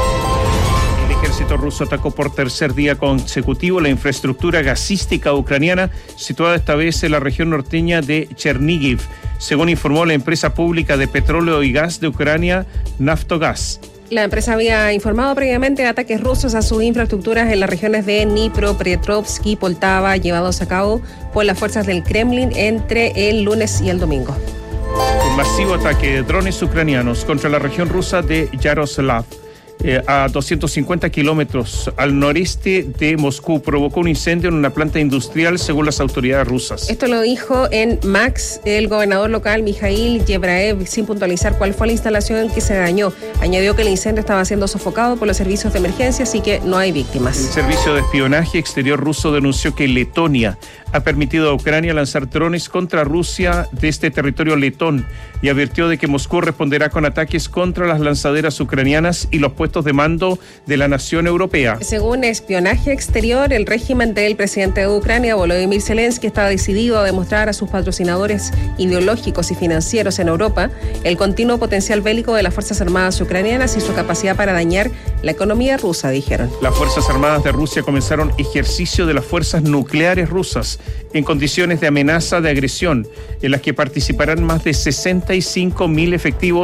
El ejército ruso atacó por tercer día consecutivo la infraestructura gasística ucraniana, situada esta vez en la región norteña de Chernihiv, según informó la empresa pública de petróleo y gas de Ucrania, Naftogaz. La empresa había informado previamente de ataques rusos a sus infraestructuras en las regiones de Dnipropetrovsk y Poltava, llevados a cabo por las fuerzas del Kremlin entre el lunes y el domingo. Un masivo ataque de drones ucranianos contra la región rusa de Yaroslav, eh, a doscientos cincuenta kilómetros al noreste de Moscú, provocó un incendio en una planta industrial, según las autoridades rusas. Esto lo dijo en Max el gobernador local Mikhail Yebraev, sin puntualizar cuál fue la instalación que se dañó. Añadió que el incendio estaba siendo sofocado por los servicios de emergencia, así que no hay víctimas. El servicio de espionaje exterior ruso denunció que Letonia ha permitido a Ucrania lanzar drones contra Rusia desde territorio letón y advirtió de que Moscú responderá con ataques contra las lanzaderas ucranianas y los puestos de mando de la nación europea. Según espionaje exterior, el régimen del presidente de Ucrania, Volodymyr Zelensky, está decidido a demostrar a sus patrocinadores ideológicos y financieros en Europa el continuo potencial bélico de las Fuerzas Armadas ucranianas y su capacidad para dañar la economía rusa, dijeron. Las Fuerzas Armadas de Rusia comenzaron ejercicio de las fuerzas nucleares rusas en condiciones de amenaza de agresión, en las que participarán más de sesenta y cinco mil efectivos,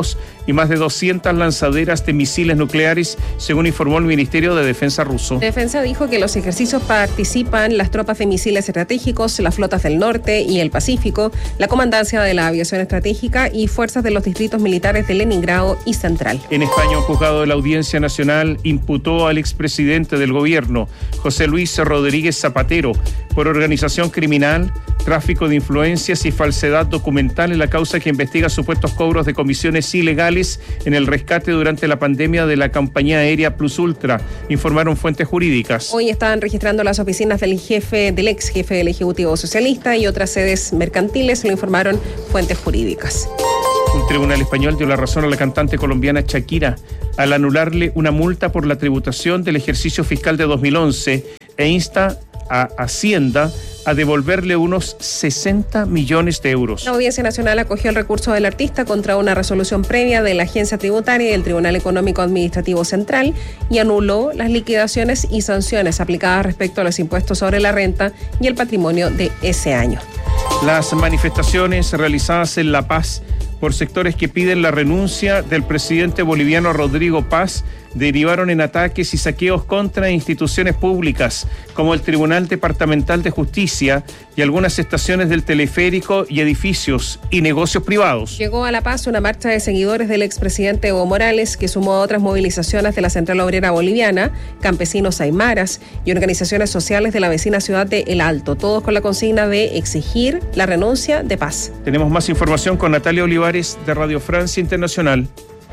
y más de doscientas lanzaderas de misiles nucleares, según informó el Ministerio de Defensa ruso. Defensa dijo que los ejercicios participan las tropas de misiles estratégicos, las flotas del norte y el Pacífico, la comandancia de la aviación estratégica y fuerzas de los distritos militares de Leningrado y Central. En España, un juzgado de la Audiencia Nacional imputó al expresidente del gobierno, José Luis Rodríguez Zapatero, por organización criminal, tráfico de influencias y falsedad documental en la causa que investiga supuestos cobros de comisiones ilegales en el rescate durante la pandemia de la compañía aérea Plus Ultra, informaron fuentes jurídicas. Hoy estaban registrando las oficinas del jefe, del ex jefe del Ejecutivo Socialista y otras sedes mercantiles, lo informaron fuentes jurídicas. Un tribunal español dio la razón a la cantante colombiana Shakira al anularle una multa por la tributación del ejercicio fiscal de dos mil once e insta a Hacienda a devolverle unos sesenta millones de euros. La Audiencia Nacional acogió el recurso del artista contra una resolución previa de la Agencia Tributaria y del Tribunal Económico Administrativo Central y anuló las liquidaciones y sanciones aplicadas respecto a los impuestos sobre la renta y el patrimonio de ese año. Las manifestaciones realizadas en La Paz por sectores que piden la renuncia del presidente boliviano Rodrigo Paz derivaron en ataques y saqueos contra instituciones públicas como el Tribunal Departamental de Justicia y algunas estaciones del teleférico y edificios y negocios privados. Llegó a La Paz una marcha de seguidores del expresidente Evo Morales que sumó a otras movilizaciones de la Central Obrera Boliviana, campesinos aymaras y organizaciones sociales de la vecina ciudad de El Alto, todos con la consigna de exigir la renuncia de Paz. Tenemos más información con Natalia Olivares de Radio Francia Internacional.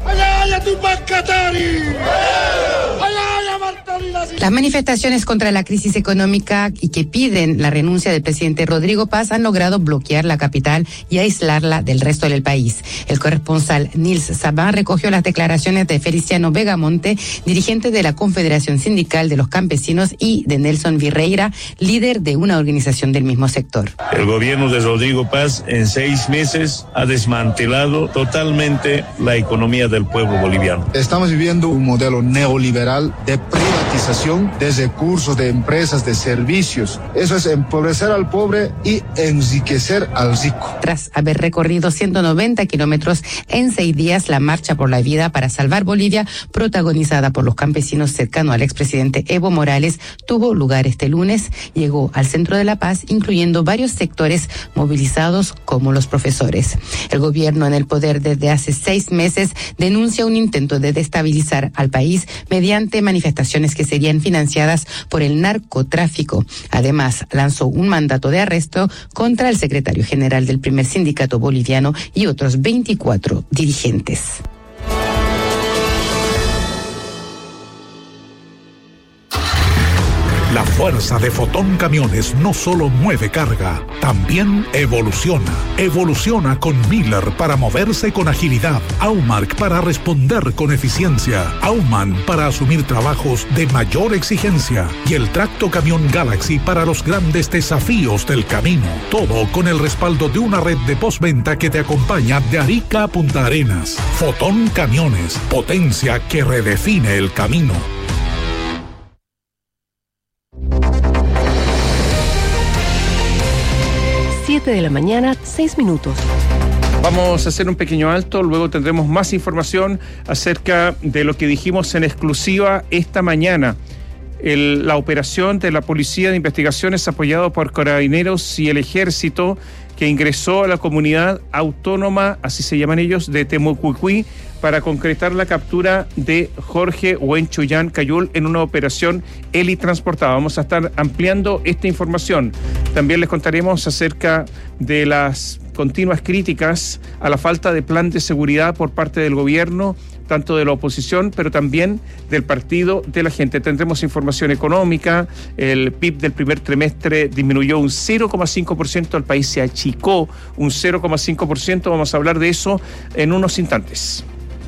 Las manifestaciones contra la crisis económica y que piden la renuncia del presidente Rodrigo Paz han logrado bloquear la capital y aislarla del resto del país. El corresponsal Nils Sabán recogió las declaraciones de Feliciano Vegamonte, dirigente de la Confederación Sindical de los Campesinos, y de Nelson Virreira, líder de una organización del mismo sector. El gobierno de Rodrigo Paz en seis meses ha desmantelado totalmente la economía del pueblo boliviano. Estamos viviendo un modelo neoliberal de privatización de recursos, de empresas, de servicios. Eso es empobrecer al pobre y enriquecer al rico. Tras haber recorrido ciento noventa kilómetros en seis días, la Marcha por la Vida para Salvar Bolivia, protagonizada por los campesinos cercanos al expresidente Evo Morales, tuvo lugar este lunes. Llegó al centro de La Paz, incluyendo varios sectores movilizados como los profesores. El gobierno en el poder desde hace seis meses denuncia un intento de destabilizar al país mediante manifestaciones que serían financiadas por el narcotráfico. Además, lanzó un mandato de arresto contra el secretario general del primer sindicato boliviano y otros veinticuatro dirigentes. La fuerza de Fotón Camiones no solo mueve carga, también evoluciona. Evoluciona con Miller para moverse con agilidad, Aumark para responder con eficiencia, Auman para asumir trabajos de mayor exigencia y el Tracto Camión Galaxy para los grandes desafíos del camino. Todo con el respaldo de una red de postventa que te acompaña de Arica a Punta Arenas. Fotón Camiones, potencia que redefine el camino. siete de la mañana, seis minutos. Vamos a hacer un pequeño alto, luego tendremos más información acerca de lo que dijimos en exclusiva esta mañana. El, la operación de la Policía de Investigaciones apoyado por Carabineros y el Ejército que ingresó a la comunidad autónoma, así se llaman ellos, de Temucuicui, para concretar la captura de Jorge Huenchuyán Cayul en una operación Heli transportada. Vamos a estar ampliando esta información. También les contaremos acerca de las continuas críticas a la falta de plan de seguridad por parte del gobierno, tanto de la oposición, pero también del Partido de la Gente. Tendremos información económica. El P I B del primer trimestre disminuyó un cero coma cinco por ciento, el país se achicó un cero coma cinco por ciento. Vamos a hablar de eso en unos instantes.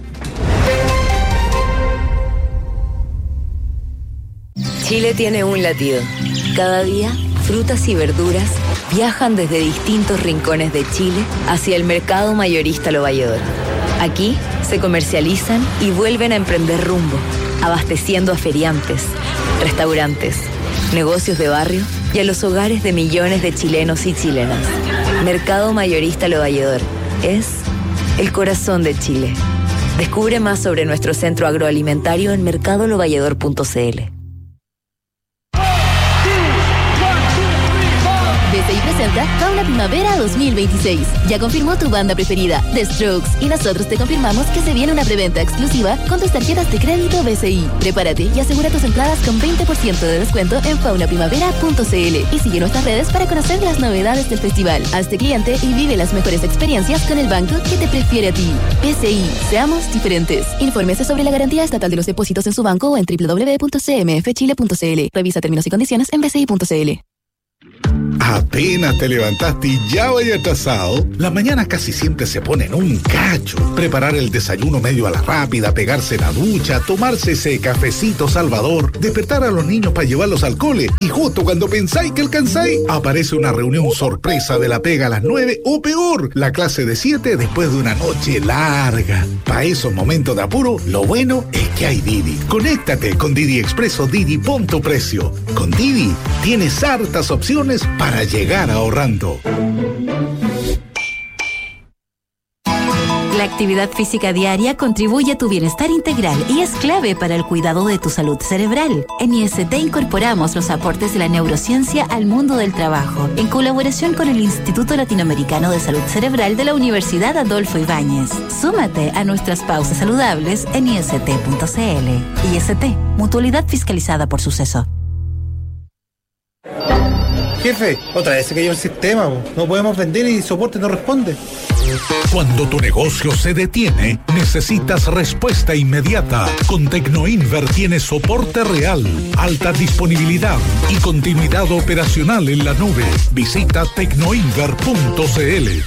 Chile tiene un latido. Cada día, frutas y verduras viajan desde distintos rincones de Chile hacia el mercado mayorista Lo Valledor. Aquí se comercializan y vuelven a emprender rumbo, abasteciendo a feriantes, restaurantes, negocios de barrio y a los hogares de millones de chilenos y chilenas. Mercado Mayorista Lo Valledor es el corazón de Chile. Descubre más sobre nuestro centro agroalimentario en mercado lovalledor punto c l. B C I presenta Fauna Primavera dos mil veintiséis. Ya confirmó tu banda preferida, The Strokes, y nosotros te confirmamos que se viene una preventa exclusiva con tus tarjetas de crédito B C I. Prepárate y asegura tus entradas con veinte por ciento de descuento en fauna primavera punto c l y sigue nuestras redes para conocer las novedades del festival. Hazte cliente y vive las mejores experiencias con el banco que te prefiere a ti. B C I, seamos diferentes. Infórmese sobre la garantía estatal de los depósitos en su banco o en doble u doble u doble u punto c m f chile punto c l. Revisa términos y condiciones en b c i punto c l. Apenas te levantaste y ya vaya atrasado. Las mañanas casi siempre se ponen un cacho. Preparar el desayuno medio a la rápida, pegarse la ducha, tomarse ese cafecito salvador, despertar a los niños para llevarlos al cole. Y justo cuando pensáis que alcanzáis, aparece una reunión sorpresa de la pega a las nueve o peor, la clase de siete después de una noche larga. Para esos momentos de apuro, lo bueno es que hay Didi. Conéctate con Didi Expreso Didi Punto Precio. Con Didi tienes hartas opciones para llegar ahorrando. La actividad física diaria contribuye a tu bienestar integral y es clave para el cuidado de tu salud cerebral. En I S T incorporamos los aportes de la neurociencia al mundo del trabajo, en colaboración con el Instituto Latinoamericano de Salud Cerebral de la Universidad Adolfo Ibáñez. Súmate a nuestras pausas saludables en i s t punto c l. I S T, mutualidad fiscalizada por Suceso. Jefe, otra vez se cayó el sistema. No podemos vender y soporte no responde. Cuando tu negocio se detiene, necesitas respuesta inmediata. Con Tecnoinver tienes soporte real, alta disponibilidad y continuidad operacional en la nube. Visita tecnoinver punto c l.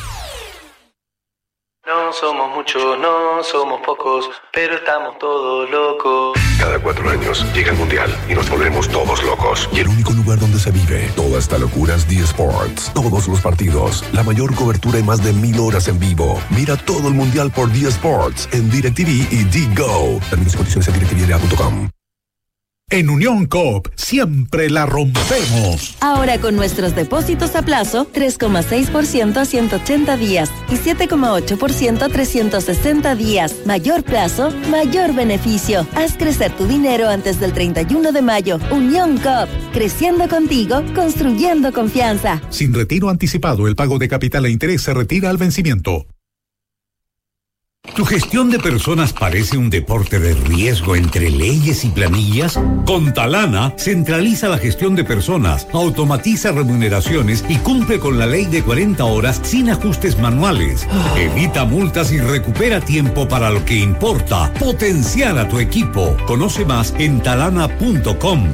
No somos muchos, no somos pocos, pero estamos todos locos. Cada cuatro años llega el Mundial y nos volvemos todos locos. Y el único lugar donde se vive toda esta locura es D Sports. Todos los partidos, la mayor cobertura y más de mil horas en vivo. Mira todo el Mundial por D Sports en DirecTV y D-Go. Términos y condiciones en direct t v punto com. En Unión Coop siempre la rompemos. Ahora con nuestros depósitos a plazo, tres coma seis por ciento a ciento ochenta días y siete coma ocho por ciento a trescientos sesenta días. Mayor plazo, mayor beneficio. Haz crecer tu dinero antes del treinta y uno de mayo. Unión Coop, creciendo contigo, construyendo confianza. Sin retiro anticipado, el pago de capital e interés se retira al vencimiento. ¿Tu gestión de personas parece un deporte de riesgo entre leyes y planillas? Con Talana, centraliza la gestión de personas, automatiza remuneraciones y cumple con la ley de cuarenta horas sin ajustes manuales. Evita multas y recupera tiempo para lo que importa. Potenciar a tu equipo. Conoce más en talana punto com.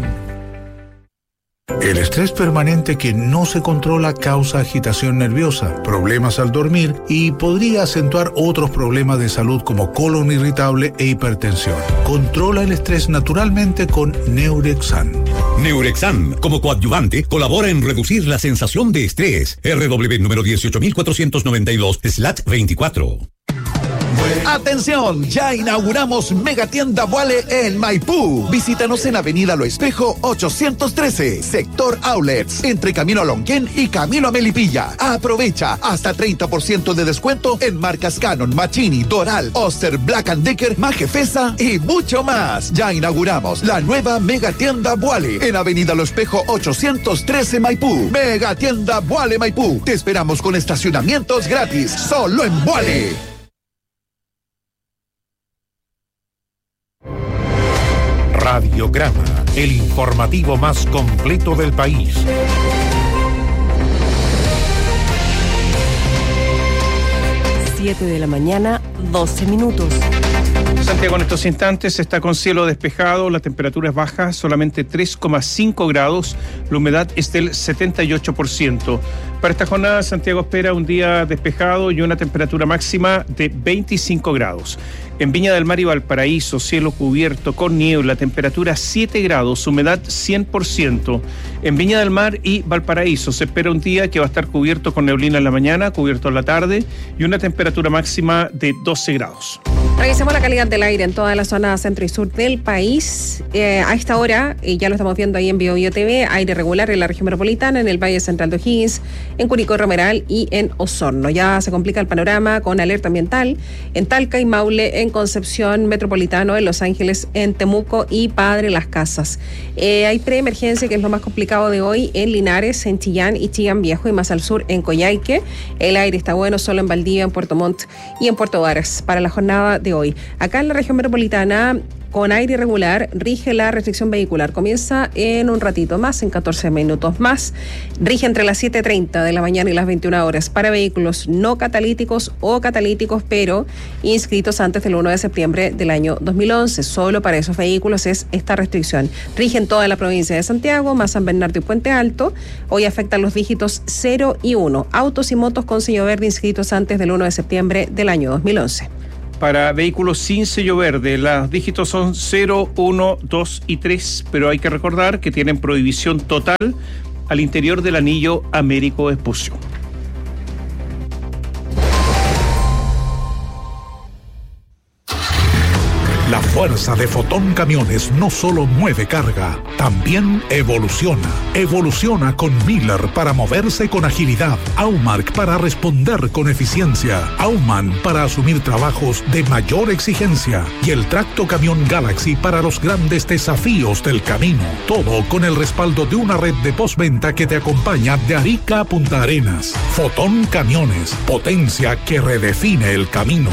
El estrés permanente que no se controla causa agitación nerviosa, problemas al dormir y podría acentuar otros problemas de salud como colon irritable e hipertensión. Controla el estrés naturalmente con Neurexan. Neurexan, como coadyuvante, colabora en reducir la sensación de estrés. R W número dieciocho mil cuatrocientos noventa y dos slash veinticuatro. ¡Atención! Ya inauguramos Megatienda Vuale en Maipú. Visítanos en Avenida Lo Espejo ochocientos trece, sector Outlets, entre Camino a Lonquén y Camino a Melipilla. Aprovecha hasta treinta por ciento de descuento en marcas Canon, Machini, Doral, Oster, Black and Decker, Majefesa y mucho más. Ya inauguramos la nueva Megatienda Vuale en Avenida Lo Espejo ochocientos trece, Maipú. Megatienda Vuale Maipú. Te esperamos con estacionamientos gratis, solo en Vuale. Radiograma, el informativo más completo del país. siete de la mañana, doce minutos. Santiago en estos instantes está con cielo despejado, la temperatura es baja, solamente tres coma cinco grados, la humedad es del setenta y ocho por ciento. Para esta jornada, Santiago espera un día despejado y una temperatura máxima de veinticinco grados. En Viña del Mar y Valparaíso, cielo cubierto con niebla, temperatura siete grados, humedad cien por ciento. En Viña del Mar y Valparaíso se espera un día que va a estar cubierto con neblina en la mañana, cubierto en la tarde y una temperatura máxima de doce grados. Revisemos la calidad del aire en toda la zona centro y sur del país. Eh, a esta hora, y ya lo estamos viendo ahí en Bio Bio T V, aire regular en la región metropolitana, en el Valle Central de O'Higgins, en Curicó y Romeral y en Osorno. Ya se complica el panorama con alerta ambiental en Talca y Maule, en Concepción Metropolitano, en Los Ángeles, en Temuco y Padre Las Casas. Eh, hay preemergencia, que es lo más complicado de hoy, en Linares, en Chillán y Chillán Viejo, y más al sur en Coyhaique. El aire está bueno solo en Valdivia, en Puerto Montt y en Puerto Varas para la jornada de hoy. Acá en la región metropolitana, con aire irregular, rige la restricción vehicular. Comienza en un ratito más, en catorce minutos más. Rige entre las siete treinta de la mañana y las veintiuna horas para vehículos no catalíticos o catalíticos, pero inscritos antes del uno de septiembre del año dos mil once. Solo para esos vehículos es esta restricción. Rige en toda la provincia de Santiago, más San Bernardo y Puente Alto. Hoy afectan los dígitos cero y uno. Autos y motos con sello verde inscritos antes del uno de septiembre del año dos mil once. Para vehículos sin sello verde, los dígitos son cero, uno, dos y tres, pero hay que recordar que tienen prohibición total al interior del anillo Américo Vespucio. La fuerza de Fotón Camiones no solo mueve carga, también evoluciona. Evoluciona con Miller para moverse con agilidad, Aumark para responder con eficiencia, Auman para asumir trabajos de mayor exigencia y el Tracto Camión Galaxy para los grandes desafíos del camino. Todo con el respaldo de una red de postventa que te acompaña de Arica a Punta Arenas. Fotón Camiones, potencia que redefine el camino.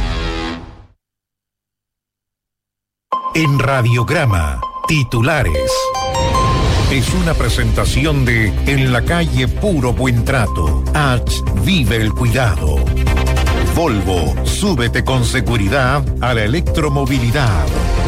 En Radiograma, titulares. Es una presentación de En la calle Puro Buen Trato. H. Vive el cuidado. Volvo, súbete con seguridad a la electromovilidad.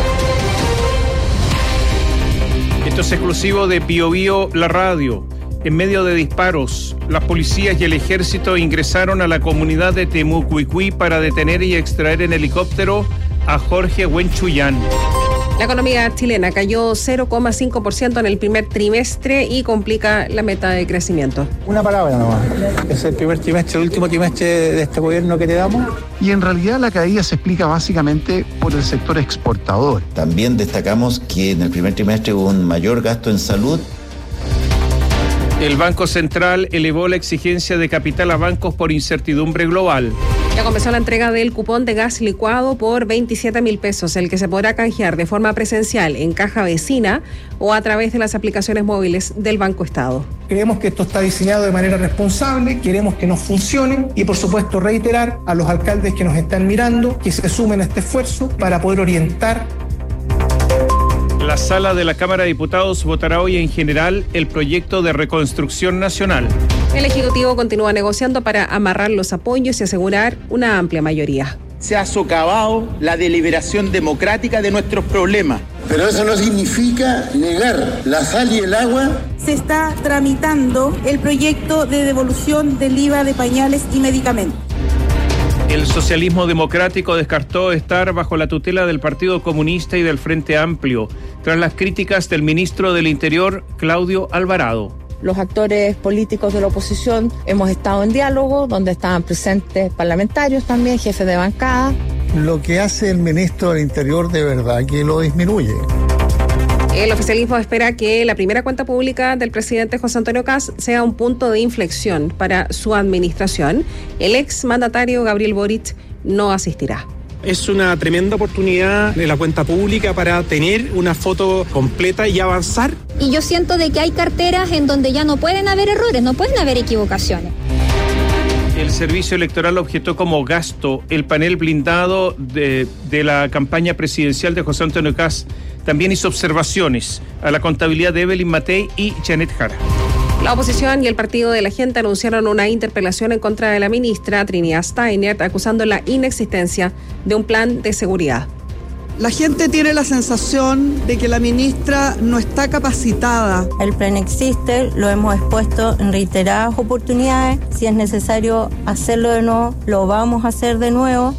Esto es exclusivo de Bio Bio, la radio. En medio de disparos, las policías y el ejército ingresaron a la comunidad de Temucuicui para detener y extraer en helicóptero a Jorge Huenchuyán. La economía chilena cayó cero coma cinco por ciento en el primer trimestre y complica la meta de crecimiento. Una palabra nomás. Es el primer trimestre, el último trimestre de este gobierno que te damos. Y en realidad la caída se explica básicamente por el sector exportador. También destacamos que en el primer trimestre hubo un mayor gasto en salud. El Banco Central elevó la exigencia de capital a bancos por incertidumbre global. Ya comenzó la entrega del cupón de gas licuado por veintisiete mil pesos, el que se podrá canjear de forma presencial en caja vecina o a través de las aplicaciones móviles del Banco Estado. Creemos que esto está diseñado de manera responsable, queremos que nos funcione y por supuesto reiterar a los alcaldes que nos están mirando que se sumen a este esfuerzo para poder orientar. La sala de la Cámara de Diputados votará hoy en general el proyecto de reconstrucción nacional. El Ejecutivo continúa negociando para amarrar los apoyos y asegurar una amplia mayoría. Se ha socavado la deliberación democrática de nuestros problemas. Pero eso no significa negar la sal y el agua. Se está tramitando el proyecto de devolución del I V A de pañales y medicamentos. El socialismo democrático descartó estar bajo la tutela del Partido Comunista y del Frente Amplio, tras las críticas del ministro del Interior, Claudio Alvarado. Los actores políticos de la oposición hemos estado en diálogo, donde estaban presentes parlamentarios también, jefes de bancada. Lo que hace el ministro del Interior de verdad que lo disminuye. El oficialismo espera que la primera cuenta pública del presidente José Antonio Kast sea un punto de inflexión para su administración. El ex mandatario Gabriel Boric no asistirá. Es una tremenda oportunidad de la cuenta pública para tener una foto completa y avanzar. Y yo siento de que hay carteras en donde ya no pueden haber errores, no pueden haber equivocaciones. El Servicio Electoral objetó como gasto el panel blindado de, de la campaña presidencial de José Antonio Kast. También hizo observaciones a la contabilidad de Evelyn Matei y Janet Jara. La oposición y el Partido de la Gente anunciaron una interpelación en contra de la ministra Trinidad Steiner, acusando la inexistencia de un plan de seguridad. La gente tiene la sensación de que la ministra no está capacitada. El plan existe, lo hemos expuesto en reiteradas oportunidades. Si es necesario hacerlo de nuevo, lo vamos a hacer de nuevo.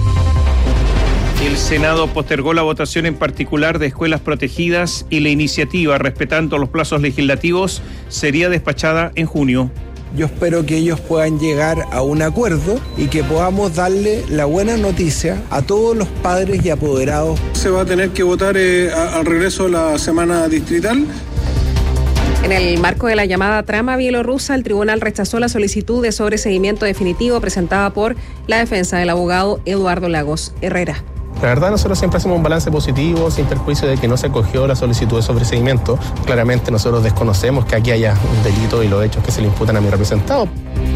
El Senado postergó la votación en particular de escuelas protegidas y la iniciativa, respetando los plazos legislativos, sería despachada en junio. Yo espero que ellos puedan llegar a un acuerdo y que podamos darle la buena noticia a todos los padres y apoderados. Se va a tener que votar eh, al regreso de la semana distrital. En el marco de la llamada trama bielorrusa, el tribunal rechazó la solicitud de sobreseguimiento definitivo presentada por la defensa del abogado Eduardo Lagos Herrera. La verdad, nosotros siempre hacemos un balance positivo, sin perjuicio de que no se acogió la solicitud de sobreseguimiento. Claramente nosotros desconocemos que aquí haya un delito y los hechos que se le imputan a mi representado.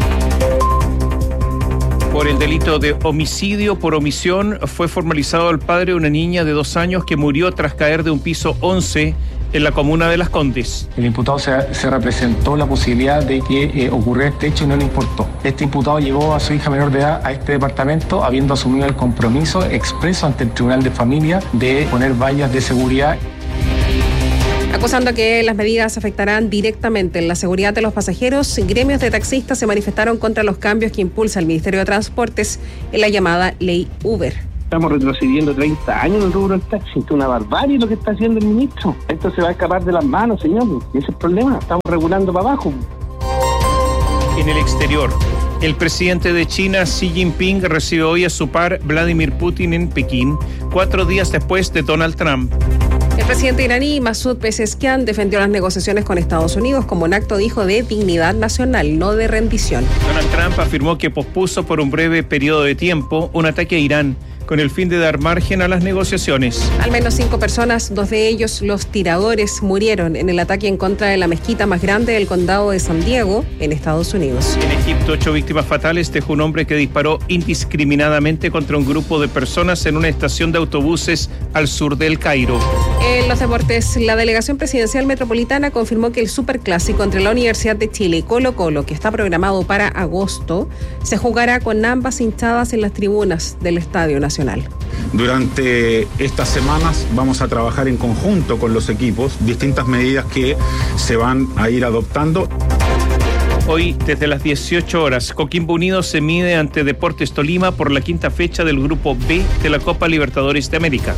Por el delito de homicidio por omisión fue formalizado el padre de una niña de dos años que murió tras caer de un piso once en la comuna de Las Condes. El imputado se, se representó la posibilidad de que eh, ocurriera este hecho y no le importó. Este imputado llevó a su hija menor de edad a este departamento habiendo asumido el compromiso expreso ante el Tribunal de Familia de poner vallas de seguridad. Acusando que las medidas afectarán directamente en la seguridad de los pasajeros, gremios de taxistas se manifestaron contra los cambios que impulsa el Ministerio de Transportes en la llamada Ley Uber. Estamos retrocediendo treinta años en el rubro del taxi. Es una barbarie lo que está haciendo el ministro. Esto se va a escapar de las manos, señor. Y ese es el problema. Estamos regulando para abajo. En el exterior, el presidente de China, Xi Jinping, recibe hoy a su par Vladimir Putin en Pekín, cuatro días después de Donald Trump. El presidente iraní, Masoud Pezeshkian, defendió las negociaciones con Estados Unidos como un acto, dijo, de dignidad nacional, no de rendición. Donald Trump afirmó que pospuso por un breve periodo de tiempo un ataque a Irán, con el fin de dar margen a las negociaciones. Al menos cinco personas, dos de ellos los tiradores, murieron en el ataque en contra de la mezquita más grande del condado de San Diego, en Estados Unidos. En Egipto, ocho víctimas fatales dejó un hombre que disparó indiscriminadamente contra un grupo de personas en una estación de autobuses al sur del Cairo. En los deportes, la delegación presidencial metropolitana confirmó que el superclásico entre la Universidad de Chile y Colo Colo, que está programado para agosto, se jugará con ambas hinchadas en las tribunas del Estadio Nacional. Durante estas semanas vamos a trabajar en conjunto con los equipos distintas medidas que se van a ir adoptando. Hoy, desde las dieciocho horas, Coquimbo Unido se mide ante Deportes Tolima por la quinta fecha del Grupo B de la Copa Libertadores de América.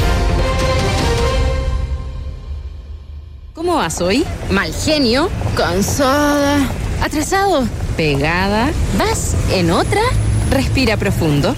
¿Cómo vas hoy? Mal genio, cansada, atrasado, pegada. ¿Vas en otra? Respira profundo.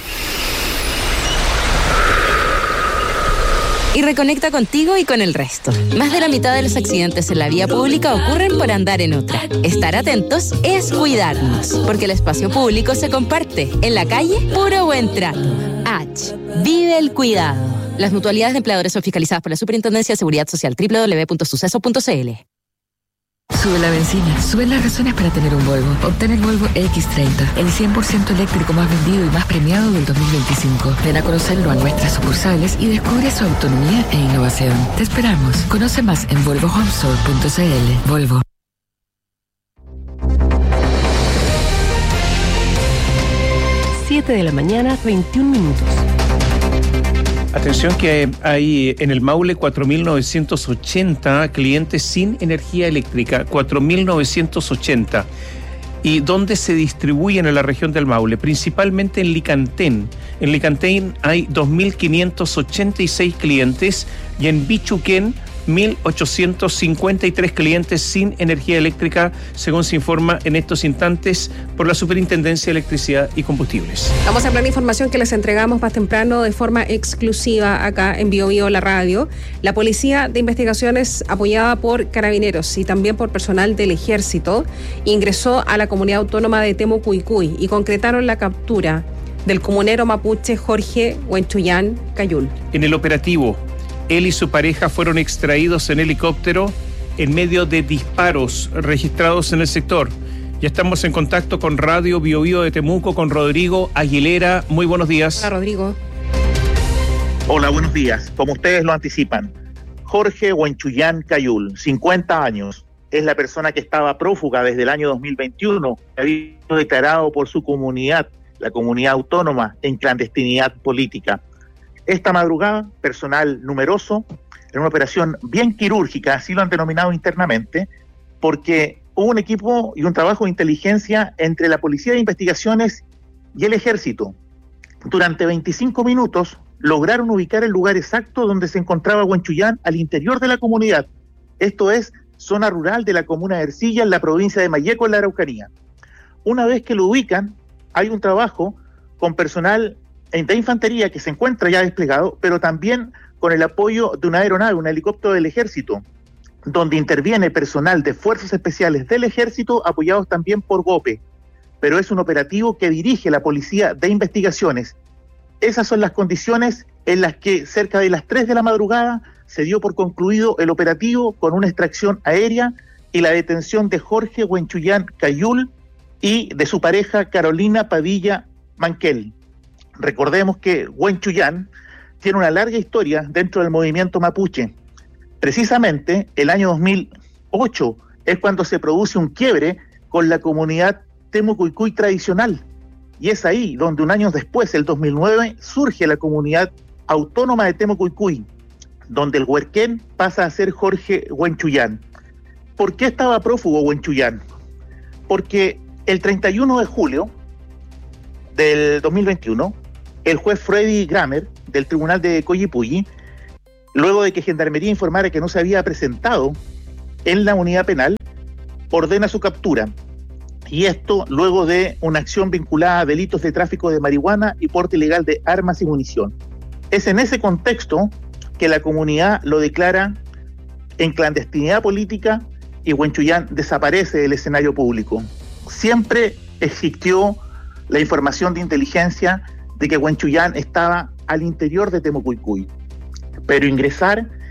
Y reconecta contigo y con el resto. Más de la mitad de los accidentes en la vía pública ocurren por andar en otra. Estar atentos es cuidarnos, porque el espacio público se comparte. En la calle, puro buen trato. H. Vive el cuidado. Las mutualidades de empleadores son fiscalizadas por la Superintendencia de Seguridad Social. doble u doble u doble u punto suceso punto c l. Sube la benzina, suben las razones para tener un Volvo. Obtén el Volvo equis treinta, el cien por ciento eléctrico más vendido y más premiado del dos mil veinticinco. Ven a conocerlo a nuestras sucursales y descubre su autonomía e innovación. Te esperamos. Conoce más en volvo home store punto c l. Volvo. siete de la mañana, veintiún minutos. Atención que hay en el Maule cuatro mil novecientos ochenta clientes sin energía eléctrica, cuatro mil novecientos ochenta. ¿Y dónde se distribuyen en la región del Maule? Principalmente en Licantén. En Licantén hay dos mil quinientos ochenta y seis clientes y en Bichuquén mil ochocientos cincuenta y tres clientes sin energía eléctrica, según se informa en estos instantes por la Superintendencia de Electricidad y Combustibles. Vamos a hablar de información que les entregamos más temprano de forma exclusiva acá en Bio Bio, la radio. La Policía de Investigaciones, apoyada por Carabineros y también por personal del Ejército, ingresó a la comunidad autónoma de Temucuicui y concretaron la captura del comunero mapuche Jorge Huenchuyán Cayul. En el operativo, él y su pareja fueron extraídos en helicóptero en medio de disparos registrados en el sector. Ya estamos en contacto con Radio Bio Bio de Temuco, con Rodrigo Aguilera. Muy buenos días. Hola, Rodrigo. Hola, buenos días. Como ustedes lo anticipan, Jorge Huenchuyán Cayul, cincuenta años, es la persona que estaba prófuga desde el año dos mil veintiuno, que había sido declarado por su comunidad, la comunidad autónoma, en clandestinidad política. Esta madrugada, personal numeroso, en una operación bien quirúrgica, así lo han denominado internamente, porque hubo un equipo y un trabajo de inteligencia entre la Policía de Investigaciones y el Ejército. Durante veinticinco minutos lograron ubicar el lugar exacto donde se encontraba Huenchuyán al interior de la comunidad. Esto es zona rural de la comuna de Ercilla, en la provincia de Malleco, en la Araucanía. Una vez que lo ubican, hay un trabajo con personal de infantería que se encuentra ya desplegado, pero también con el apoyo de una aeronave, un helicóptero del ejército, donde interviene personal de Fuerzas Especiales del Ejército, apoyados también por GOPE. Pero es un operativo que dirige la Policía de Investigaciones. Esas son las condiciones en las que cerca de las tres de la madrugada se dio por concluido el operativo con una extracción aérea y la detención de Jorge Huenchuyán Cayul y de su pareja Carolina Padilla Manquel. Recordemos que Huenchuyán tiene una larga historia dentro del movimiento mapuche. Precisamente el año dos mil ocho es cuando se produce un quiebre con la comunidad temucuicuy tradicional, y es ahí donde un año después, el dos mil nueve, surge la comunidad autónoma de Temucuicuy, donde el huerquén pasa a ser Jorge Huenchuyán. ¿Por qué estaba prófugo Huenchuyán? Porque el treinta y uno de julio del dos mil veintiuno, el juez Freddy Grammer, del Tribunal de Coyipulli, luego de que Gendarmería informara que no se había presentado en la unidad penal, ordena su captura. Y esto luego de una acción vinculada a delitos de tráfico de marihuana y porte ilegal de armas y munición. Es en ese contexto que la comunidad lo declara en clandestinidad política y Huenchuyán desaparece del escenario público. Siempre existió la información de inteligencia de que Huenchuyán estaba al interior de Temucuicuy, pero ingresar